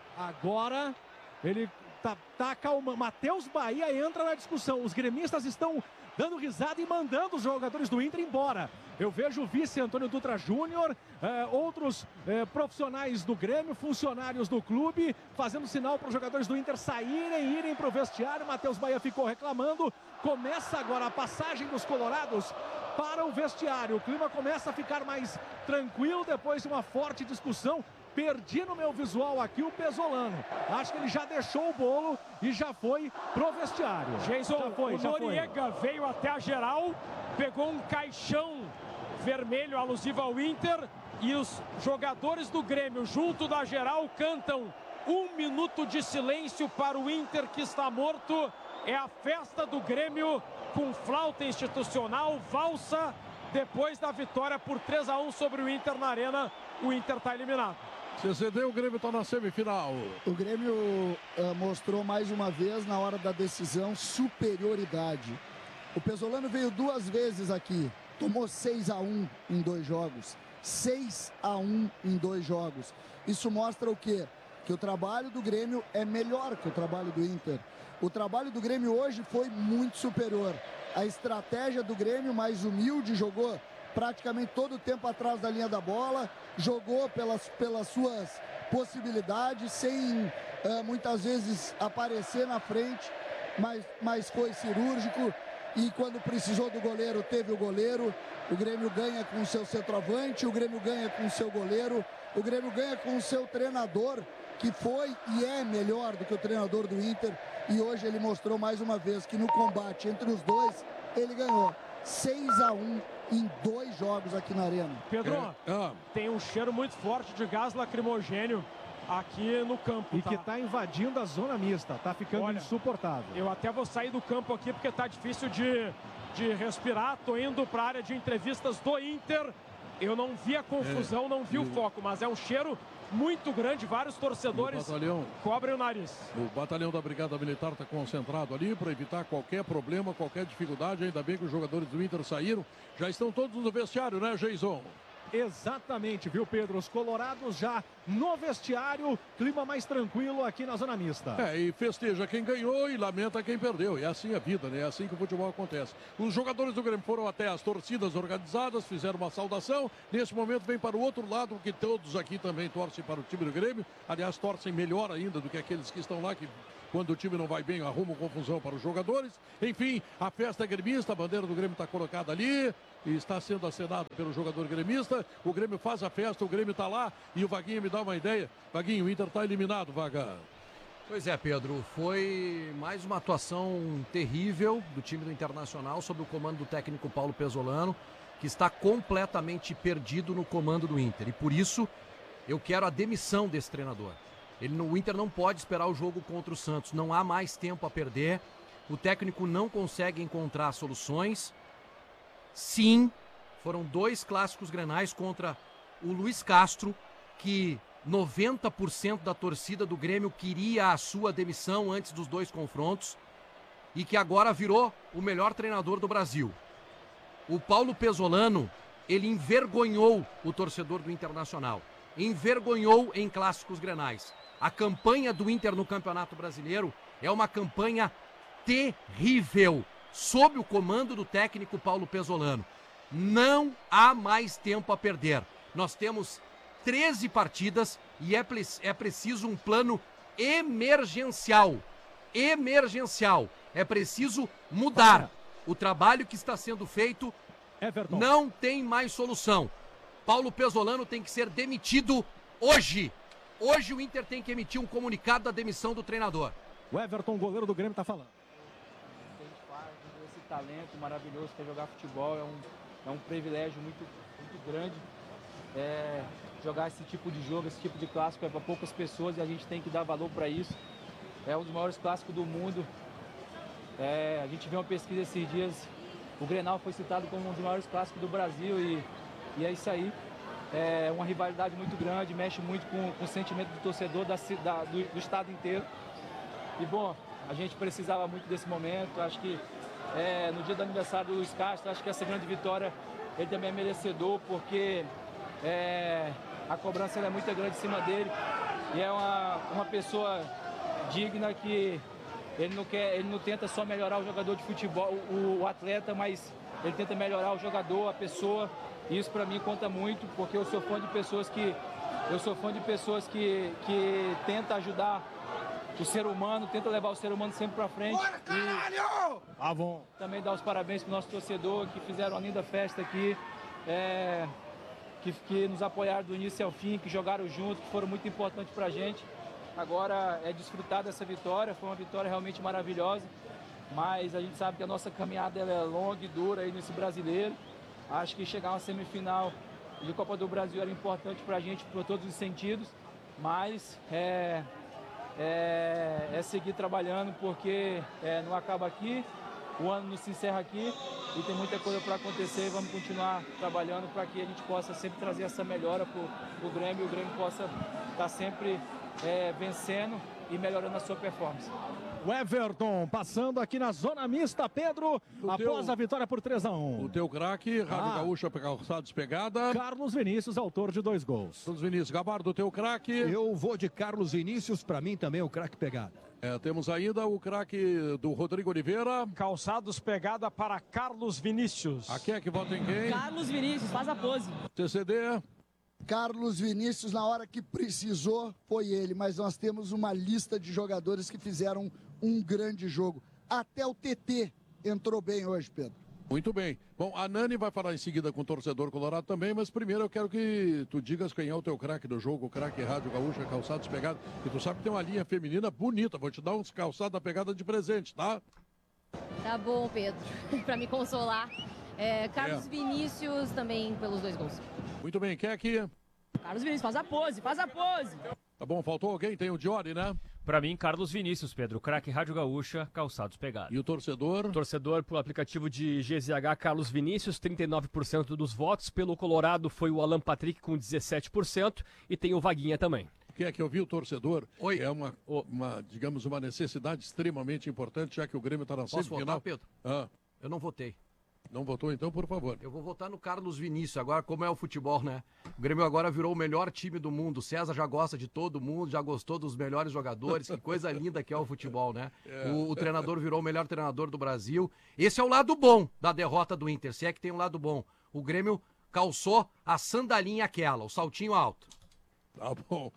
Agora ele tá, tá calma. Matheus Bahia entra na discussão. Os gremistas estão dando risada e mandando os jogadores do Inter embora. Eu vejo o vice Antônio Dutra Júnior, eh, outros eh, profissionais do Grêmio, funcionários do clube, fazendo sinal para os jogadores do Inter saírem, irem para o vestiário. Matheus Bahia ficou reclamando. Começa agora a passagem dos colorados para o vestiário. O clima começa a ficar mais tranquilo depois de uma forte discussão. Perdi no meu visual aqui o Pesolano. Acho que ele já deixou o bolo e já foi pro vestiário. Jason, já foi, o já Noriega foi. veio até a geral, pegou um caixão vermelho alusivo ao Inter e os jogadores do Grêmio junto da geral cantam um minuto de silêncio para o Inter que está morto. É a festa do Grêmio com flauta institucional, valsa. Depois da vitória por três a um sobre o Inter na Arena, o Inter está eliminado. C C D, o Grêmio está na semifinal. O Grêmio uh, mostrou mais uma vez, na hora da decisão, superioridade. O Pesolano veio duas vezes aqui, tomou seis a um em dois jogos. seis a um em dois jogos. Isso mostra o quê? Que o trabalho do Grêmio é melhor que o trabalho do Inter. O trabalho do Grêmio hoje foi muito superior. A estratégia do Grêmio mais humilde, jogou praticamente todo o tempo atrás da linha da bola, jogou pelas, pelas suas possibilidades, sem uh, muitas vezes aparecer na frente, mas, mas foi cirúrgico. E quando precisou do goleiro, teve o goleiro. O Grêmio ganha com o seu centroavante, o Grêmio ganha com o seu goleiro, o Grêmio ganha com o seu treinador, que foi e é melhor do que o treinador do Inter, e hoje ele mostrou mais uma vez que no combate entre os dois, ele ganhou seis a um em dois jogos aqui na Arena. Pedro, É. Ah. tem um cheiro muito forte de gás lacrimogênio aqui no campo. E tá? que está invadindo a zona mista, está ficando Olha, insuportável. Eu até vou sair do campo aqui porque tá difícil de, de respirar. Tô indo para a área de entrevistas do Inter. Eu não vi a confusão, É, não vi o e o- foco, mas é um cheiro muito grande. Vários torcedores O batalhão- cobrem o nariz. O batalhão da Brigada Militar está concentrado ali para evitar qualquer problema, qualquer dificuldade. Ainda bem que os jogadores do Inter saíram. Já estão todos no vestiário, né, Geison? Exatamente, viu, Pedro? Os colorados já no vestiário, clima mais tranquilo aqui na zona mista. É, e festeja quem ganhou e lamenta quem perdeu. E é assim a vida, né? É assim que o futebol acontece. Os jogadores do Grêmio foram até as torcidas organizadas, fizeram uma saudação. Nesse momento vem para o outro lado, porque todos aqui também torcem para o time do Grêmio. Aliás, torcem melhor ainda do que aqueles que estão lá, que quando o time não vai bem, arrumam confusão para os jogadores. Enfim, a festa é gremista, a bandeira do Grêmio está colocada ali e está sendo acenada pelo jogador gremista. O Grêmio faz a festa, o Grêmio está lá e o Vaguinho me dá uma ideia. Vaguinho, o Inter está eliminado, Vaga. Pois é, Pedro, foi mais uma atuação terrível do time do Internacional sob o comando do técnico Paulo Pesolano, que está completamente perdido no comando do Inter. E por isso eu quero a demissão desse treinador. Ele, o Inter não pode esperar o jogo contra o Santos, não há mais tempo a perder. O técnico não consegue encontrar soluções. Sim, foram dois clássicos grenais contra o Luiz Castro, que noventa por cento da torcida do Grêmio queria a sua demissão antes dos dois confrontos e que agora virou o melhor treinador do Brasil. O Paulo Pesolano, ele envergonhou o torcedor do Internacional, envergonhou em clássicos grenais. A campanha do Inter no Campeonato Brasileiro é uma campanha terrível, sob o comando do técnico Paulo Pesolano. Não há mais tempo a perder. Nós temos treze partidas e é, é preciso um plano emergencial. Emergencial. É preciso mudar. O trabalho que está sendo feito Everton. não tem mais solução. Paulo Pesolano tem que ser demitido hoje. Hoje o Inter tem que emitir um comunicado da demissão do treinador. O Everton, goleiro do Grêmio, está falando. Esse talento maravilhoso que é jogar futebol é um, é um privilégio muito, muito grande. É, jogar esse tipo de jogo, esse tipo de clássico é para poucas pessoas e a gente tem que dar valor para isso. É um dos maiores clássicos do mundo. É, a gente viu uma pesquisa esses dias, o Grenal foi citado como um dos maiores clássicos do Brasil e, e é isso aí. É uma rivalidade muito grande, mexe muito com, com o sentimento do torcedor da, da, do, do estado inteiro. E bom, a gente precisava muito desse momento. Acho que é, no dia do aniversário do Luiz Castro, acho que essa grande vitória ele também é merecedor, porque é, a cobrança ela é muito grande em cima dele. E é uma, uma pessoa digna que ele não, quer, ele não tenta só melhorar o jogador de futebol, o, o atleta, mas ele tenta melhorar o jogador, a pessoa. E isso para mim conta muito, porque eu sou fã de pessoas que eu sou fã de pessoas que que tenta ajudar o ser humano, tenta levar o ser humano sempre para frente. Bora, caralho! E ah, bom. Também dar os parabéns para o nosso torcedor que fizeram uma linda festa aqui, é, que, que nos apoiaram do início ao fim, que jogaram junto, que foram muito importantes para a gente. Agora é desfrutar dessa vitória, foi uma vitória realmente maravilhosa, mas a gente sabe que a nossa caminhada ela é longa e dura aí nesse brasileiro. Acho que chegar a uma semifinal de Copa do Brasil era importante para a gente, por todos os sentidos, mas é, é, é seguir trabalhando, porque é, não acaba aqui, o ano não se encerra aqui e tem muita coisa para acontecer e vamos continuar trabalhando para que a gente possa sempre trazer essa melhora para o Grêmio e o Grêmio possa estar sempre é, vencendo e melhorando a sua performance. O Everton passando aqui na zona mista, Pedro, o após teu, a vitória por três a um. O teu craque, Rádio ah. Gaúcha, calçada despegada. Carlos Vinícius, autor de dois gols. Carlos Vinícius, Gabardo, o teu craque. Eu vou de Carlos Vinícius, para mim também o craque pegada. É, temos ainda o craque do Rodrigo Oliveira. Calçados pegada para Carlos Vinícius. Aqui é que vota em quem? Carlos Vinícius, faz a pose. T C D. Carlos Vinícius, na hora que precisou, foi ele. Mas nós temos uma lista de jogadores que fizeram um grande jogo. Até o T T entrou bem hoje, Pedro. Muito bem. Bom, a Nani vai falar em seguida com o torcedor colorado também, mas primeiro eu quero que tu digas quem é o teu craque do jogo, o craque Rádio Gaúcha, calçados pegada, que tu sabe que tem uma linha feminina bonita, vou te dar uns calçados da pegada de presente, tá? Tá bom, Pedro, pra me consolar. É, Carlos É. Vinícius também pelos dois gols. Muito bem, quem é aqui? Carlos Vinícius, faz a pose, faz a pose. Tá bom, faltou alguém? Tem o Diori, né? Pra mim, Carlos Vinícius, Pedro, craque Rádio Gaúcha, calçados pegados. E o torcedor? Torcedor pelo aplicativo de G Z H, Carlos Vinícius, trinta e nove por cento dos votos. Pelo Colorado foi o Alan Patrick com dezessete por cento e tem o Vaguinha também. Quem é que eu vi o torcedor? Oi. É uma, uma, digamos, uma necessidade extremamente importante, já que o Grêmio está na Posso semifinal. votar, Pedro? Ah, Eu não votei. não votou então, por favor. Eu vou votar no Carlos Vinícius. Agora, como é o futebol, né? O Grêmio agora virou o melhor time do mundo. O César já gosta de todo mundo, já gostou dos melhores jogadores. Que coisa linda que é o futebol, né? É. O, o treinador virou o melhor treinador do Brasil. Esse é o lado bom da derrota do Inter, se é que tem um lado bom. O Grêmio calçou a sandalinha aquela, o saltinho alto. Tá bom.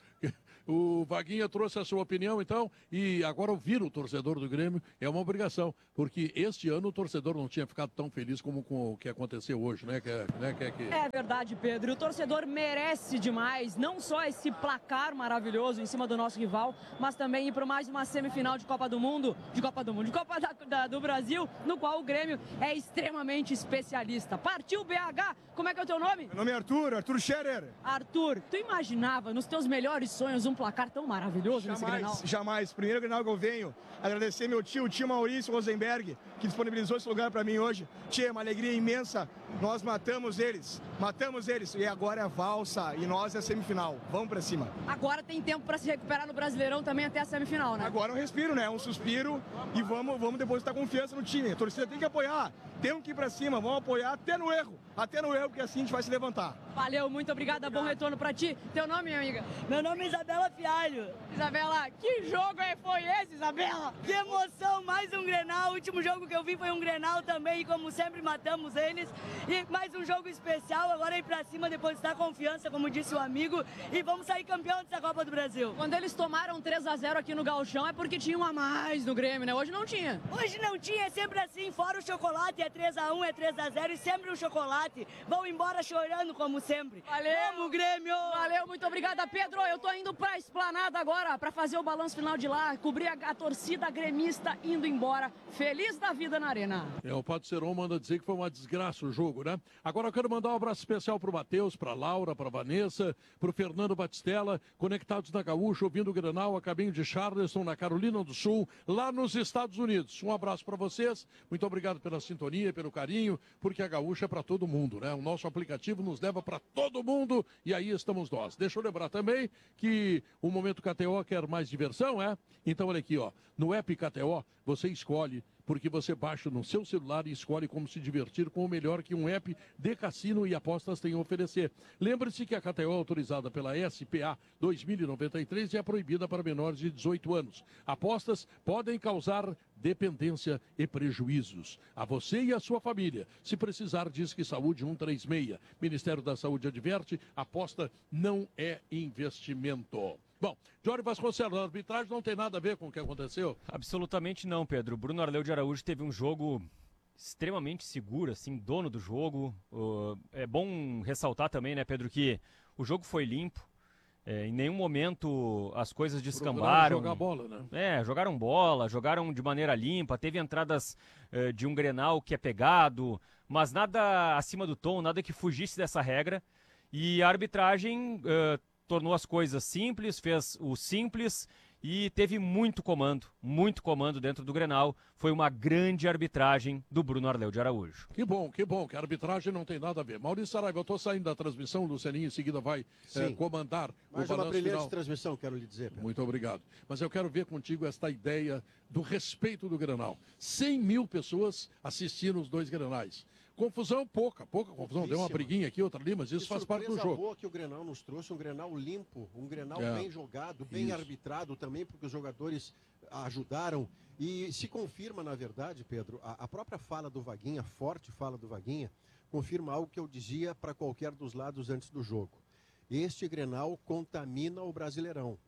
O Vaguinha trouxe a sua opinião, então, e agora ouvir o torcedor do Grêmio é uma obrigação, porque este ano o torcedor não tinha ficado tão feliz como com o que aconteceu hoje, né? Que, né? Que, que... É verdade, Pedro. O torcedor merece demais, não só esse placar maravilhoso em cima do nosso rival, mas também ir para mais uma semifinal de Copa do Mundo, de Copa do Mundo, de Copa da, da, do Brasil, no qual o Grêmio é extremamente especialista. Partiu B H, como é que é o teu nome? Meu nome é Arthur, Arthur Scherer. Arthur, tu imaginava nos teus melhores sonhos um placar tão maravilhoso nesse Grenal? Jamais, jamais. Primeiro Grenal que eu venho, agradecer meu tio, o tio Maurício Rosenberg, que disponibilizou esse lugar para mim hoje. Tia, é uma alegria imensa. Nós matamos eles, matamos eles. E agora é a valsa e nós é a semifinal. Vamos para cima. Agora tem tempo para se recuperar no Brasileirão também até a semifinal, né? Agora um respiro, né? Um suspiro e vamos, vamos depositar confiança no time. A torcida tem que apoiar, tem que ir para cima, vamos apoiar até no erro, até no erro, porque assim a gente vai se levantar. Valeu, muito obrigada, bom retorno para ti. Teu nome, minha amiga? Meu nome é Isabela Fialho. Isabela, que jogo foi esse, Isabela? Que emoção, mais um Grenal. O último jogo que eu vi foi um Grenal também, e como sempre matamos eles. E mais um jogo especial, agora ir pra cima, depositar confiança, como disse o amigo, e vamos sair campeão dessa Copa do Brasil. Quando eles tomaram três a zero aqui no Gauchão é porque tinham a mais no Grêmio, né? Hoje não tinha. Hoje não tinha, é sempre assim, fora o chocolate, é três a um, é três a zero e sempre um chocolate. Vão embora chorando, como sempre. Valeu, vamos, Grêmio! Valeu, muito obrigada, Pedro. Eu tô indo pra Esplanada agora, pra fazer o balanço final de lá, cobrir a, a torcida gremista indo embora, feliz da vida na arena. É, o Pato Seron manda dizer que foi uma desgraça o jogo, né? Agora eu quero mandar um abraço especial pro Matheus, pra Laura, pra Vanessa, pro Fernando Batistella, conectados na Gaúcha, ouvindo o Grenal a caminho de Charleston, na Carolina do Sul, lá nos Estados Unidos. Um abraço para vocês, muito obrigado pela sintonia, pelo carinho, porque a Gaúcha é para todo mundo, né? O nosso aplicativo nos leva para todo mundo e aí estamos nós. Deixa eu lembrar também que o Momento K T O quer mais diversão, é? Então olha aqui, ó, no app K T O você escolhe, porque você baixa no seu celular e escolhe como se divertir com o melhor que um app de cassino e apostas tem a oferecer. Lembre-se que a K T O é autorizada pela S P A dois mil e noventa e três e é proibida para menores de dezoito anos. Apostas podem causar dependência e prejuízos a você e a sua família. Se precisar, diz que Saúde cento e trinta e seis. Ministério da Saúde adverte, aposta não é investimento. Bom, Jorge Vasconcelos, a arbitragem não tem nada a ver com o que aconteceu? Absolutamente não, Pedro. Bruno Arleu de Araújo teve um jogo extremamente seguro, assim, dono do jogo. Uh, é bom ressaltar também, né, Pedro, que o jogo foi limpo. É, em nenhum momento as coisas descambaram. Jogar bola, né? É, jogaram bola, jogaram de maneira limpa. Teve entradas uh, de um Grenal que é pegado, mas nada acima do tom, nada que fugisse dessa regra. E a arbitragem uh, tornou as coisas simples, fez o simples e teve muito comando, muito comando dentro do Grenal. Foi uma grande arbitragem do Bruno Arleu de Araújo. Que bom, que bom, que a arbitragem não tem nada a ver. Maurício Saraiva, eu estou saindo da transmissão, o Lucianinho em seguida vai eh, comandar Mais o uma balanço brilhante final. transmissão, quero lhe dizer, Pedro. Muito obrigado. Mas eu quero ver contigo esta ideia do respeito do Grenal. cem mil pessoas assistindo os dois Grenais. Confusão, pouca, pouca confusão. Deu uma briguinha aqui, outra ali, mas isso faz parte do jogo. Boa que o Grenal nos trouxe, um Grenal limpo, um Grenal É. bem jogado, bem Isso. arbitrado também, porque os jogadores ajudaram. E se confirma, na verdade, Pedro, a, a própria fala do Vaguinha, a forte fala do Vaguinha, confirma algo que eu dizia para qualquer dos lados antes do jogo. Este Grenal contamina o Brasileirão.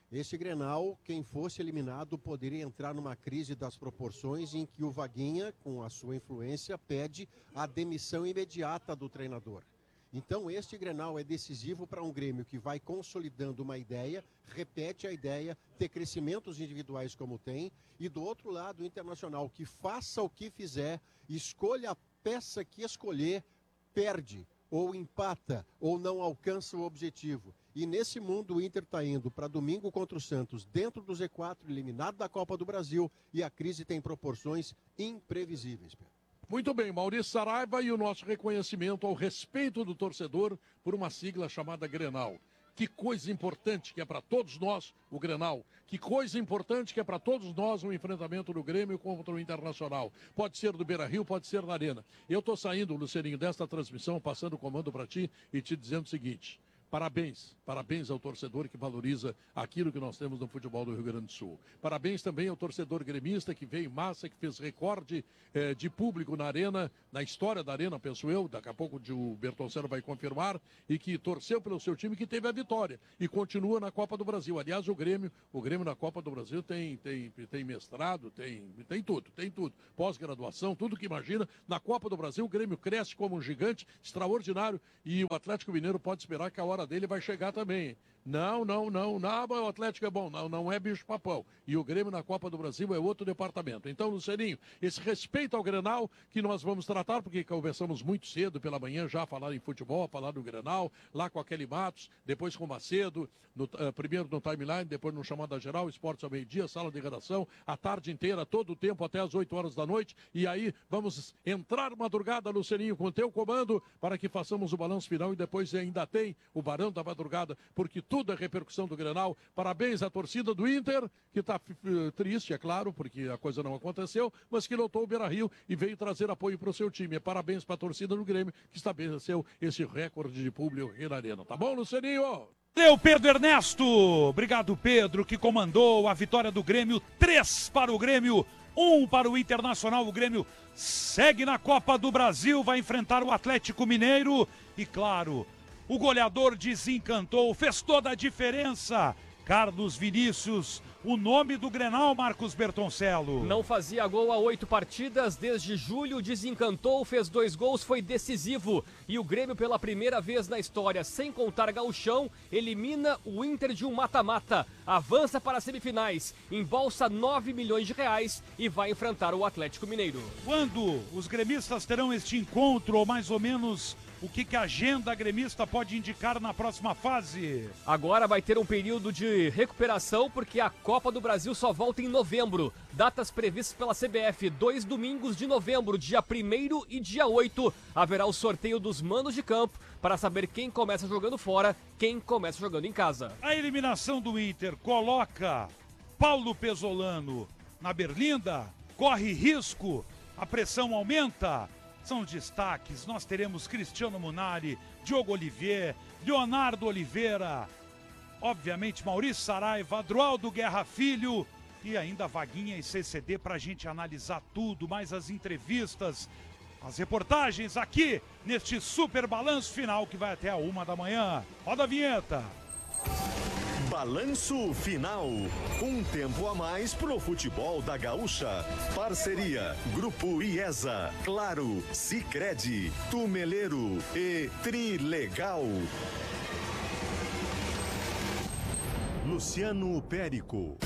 Esse Grenal, quem fosse eliminado poderia entrar numa crise das proporções em que o Vaguinha, com a sua influência, pede a demissão imediata do treinador. Então, este Grenal é decisivo para um Grêmio que vai consolidando uma ideia, repete a ideia, ter crescimentos individuais como tem, e do outro lado, o Internacional, que faça o que fizer, escolha a peça que escolher, perde, ou empata, ou não alcança o objetivo. E nesse mundo o Inter está indo para domingo contra o Santos, dentro do Z quatro, eliminado da Copa do Brasil, e a crise tem proporções imprevisíveis, Pedro. Muito bem, Maurício Saraiva, e o nosso reconhecimento ao respeito do torcedor por uma sigla chamada Grenal. Que coisa importante que é para todos nós o Grenal. Que coisa importante que é para todos nós o enfrentamento do Grêmio contra o Internacional. Pode ser do Beira-Rio, pode ser na Arena. Eu estou saindo, Lucianinho, desta transmissão, passando o comando para ti e te dizendo o seguinte: parabéns, parabéns ao torcedor que valoriza aquilo que nós temos no futebol do Rio Grande do Sul. Parabéns também ao torcedor gremista que veio em massa, que fez recorde eh, de público na Arena, na história da Arena, penso eu, daqui a pouco o Bertoncello vai confirmar, e que torceu pelo seu time, que teve a vitória e continua na Copa do Brasil. Aliás, o Grêmio, o Grêmio na Copa do Brasil tem, tem, tem mestrado, tem, tem tudo, tem tudo. Pós-graduação, tudo que imagina. Na Copa do Brasil, o Grêmio cresce como um gigante extraordinário, e o Atlético Mineiro pode esperar que a hora dele vai chegar também. Não, não, não, não, o Atlético é bom, não, não é bicho-papão. E o Grêmio na Copa do Brasil é outro departamento. Então, Lucianinho, esse respeito ao Grenal que nós vamos tratar, porque conversamos muito cedo pela manhã já a falar em futebol, a falar do Grenal, lá com a Kelly Matos, depois com o Macedo, no, uh, primeiro no timeline, depois no Chamada Geral, Esportes ao meio-dia, sala de redação, a tarde inteira, todo o tempo, até às oito horas da noite. E aí vamos entrar madrugada, Lucianinho, com o teu comando, para que façamos o balanço final, e depois ainda tem o Barão da Madrugada, porque tudo é repercussão do Grenal. Parabéns à torcida do Inter, que está triste, é claro, porque a coisa não aconteceu, mas que lotou o Beira-Rio e veio trazer apoio para o seu time. Parabéns para a torcida do Grêmio, que estabeleceu esse recorde de público aqui na Arena. Tá bom, Lucianinho? Valeu, Pedro Ernesto. Obrigado, Pedro, que comandou a vitória do Grêmio. Três para o Grêmio, um para o Internacional. O Grêmio segue na Copa do Brasil, vai enfrentar o Atlético Mineiro. E claro, o goleador desencantou, fez toda a diferença. Carlos Vinícius, o nome do Grenal, Marcos Bertoncello. Não fazia gol há oito partidas, desde julho desencantou, fez dois gols, foi decisivo. E o Grêmio, pela primeira vez na história, sem contar gauchão, elimina o Inter de um mata-mata. Avança para as semifinais, embolsa nove milhões de reais e vai enfrentar o Atlético Mineiro. Quando os gremistas terão este encontro, ou mais ou menos o que, que a agenda gremista pode indicar na próxima fase? Agora vai ter um período de recuperação, porque a Copa do Brasil só volta em novembro. Datas previstas pela C B F, dois domingos de novembro, dia primeiro e dia oito. Haverá o sorteio dos mandos de campo para saber quem começa jogando fora, quem começa jogando em casa. A eliminação do Inter coloca Paulo Pesolano na berlinda, corre risco, a pressão aumenta. São os destaques, nós teremos Cristiano Munari, Diogo Olivier, Leonardo Oliveira, obviamente Maurício Saraiva, Adroaldo Guerra Filho e ainda Vaguinha e C C D para a gente analisar tudo, mais as entrevistas, as reportagens aqui neste super balanço final que vai até a uma da manhã. Roda a vinheta. Balanço Final. Um tempo a mais pro futebol da Gaúcha. Parceria Grupo IESA, Claro, Sicredi, Tumeleiro e Trilegal. Luciano Périco.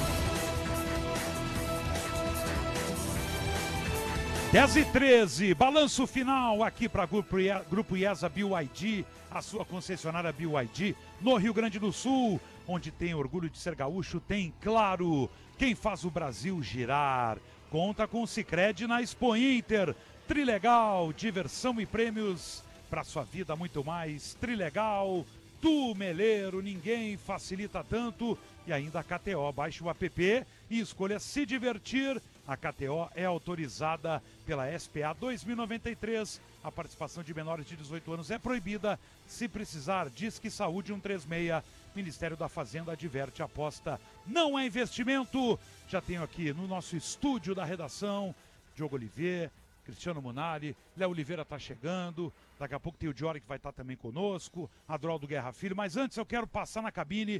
dez e treze, balanço final aqui para Grupo IESA B Y D, a sua concessionária B Y D no Rio Grande do Sul, onde tem orgulho de ser gaúcho, tem Claro, quem faz o Brasil girar. Conta com o Sicredi na Expo Inter. Trilegal, diversão e prêmios para sua vida, muito mais. Trilegal, Tumeleiro, ninguém facilita tanto. E ainda a K T O, baixe o app e escolha se divertir. A K T O é autorizada pela S P A dois mil e noventa e três. A participação de menores de dezoito anos é proibida. Se precisar, Disque Saúde um três seis. Ministério da Fazenda adverte, aposta não é investimento. Já tenho aqui no nosso estúdio da redação Diogo Olivier, Cristiano Munari, Léo Oliveira está chegando. Daqui a pouco tem o Diori que vai estar também conosco, Adroaldo Guerra Filho. Mas antes eu quero passar na cabine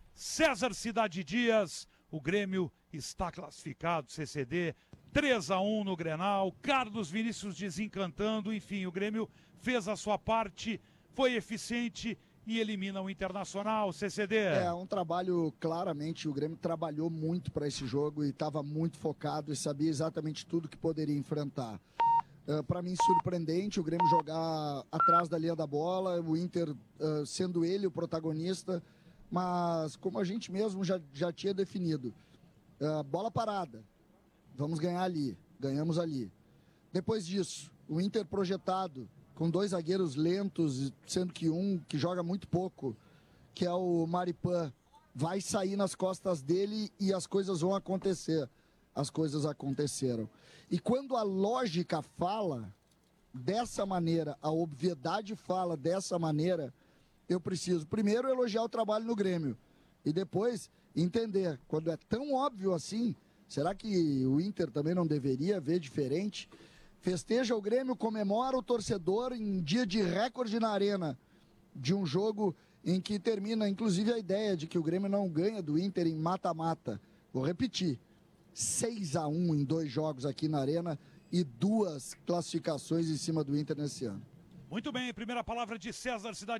César Cidade Dias, o Grêmio está classificado, C C D, três a um no Grenal, Carlos Vinícius desencantando, enfim, o Grêmio fez a sua parte, foi eficiente e elimina o Internacional, C C D. É, um trabalho, claramente, o Grêmio trabalhou muito para esse jogo e estava muito focado e sabia exatamente tudo que poderia enfrentar. Uh, para mim, surpreendente o Grêmio jogar atrás da linha da bola, o Inter uh, sendo ele o protagonista, mas como a gente mesmo já, já tinha definido, uh, bola parada, vamos ganhar ali, ganhamos ali. Depois disso, o Inter projetado, com dois zagueiros lentos, sendo que um que joga muito pouco, que é o Maripan, vai sair nas costas dele e as coisas vão acontecer. As coisas aconteceram. E quando a lógica fala dessa maneira, a obviedade fala dessa maneira, eu preciso primeiro elogiar o trabalho no Grêmio e depois entender, quando é tão óbvio assim, será que o Inter também não deveria ver diferente? Festeja o Grêmio, comemora o torcedor em dia de recorde na arena, de um jogo em que termina, inclusive, a ideia de que o Grêmio não ganha do Inter em mata-mata. Vou repetir, seis a um em dois jogos aqui na arena e duas classificações em cima do Inter nesse ano. Muito bem, primeira palavra de César Cidade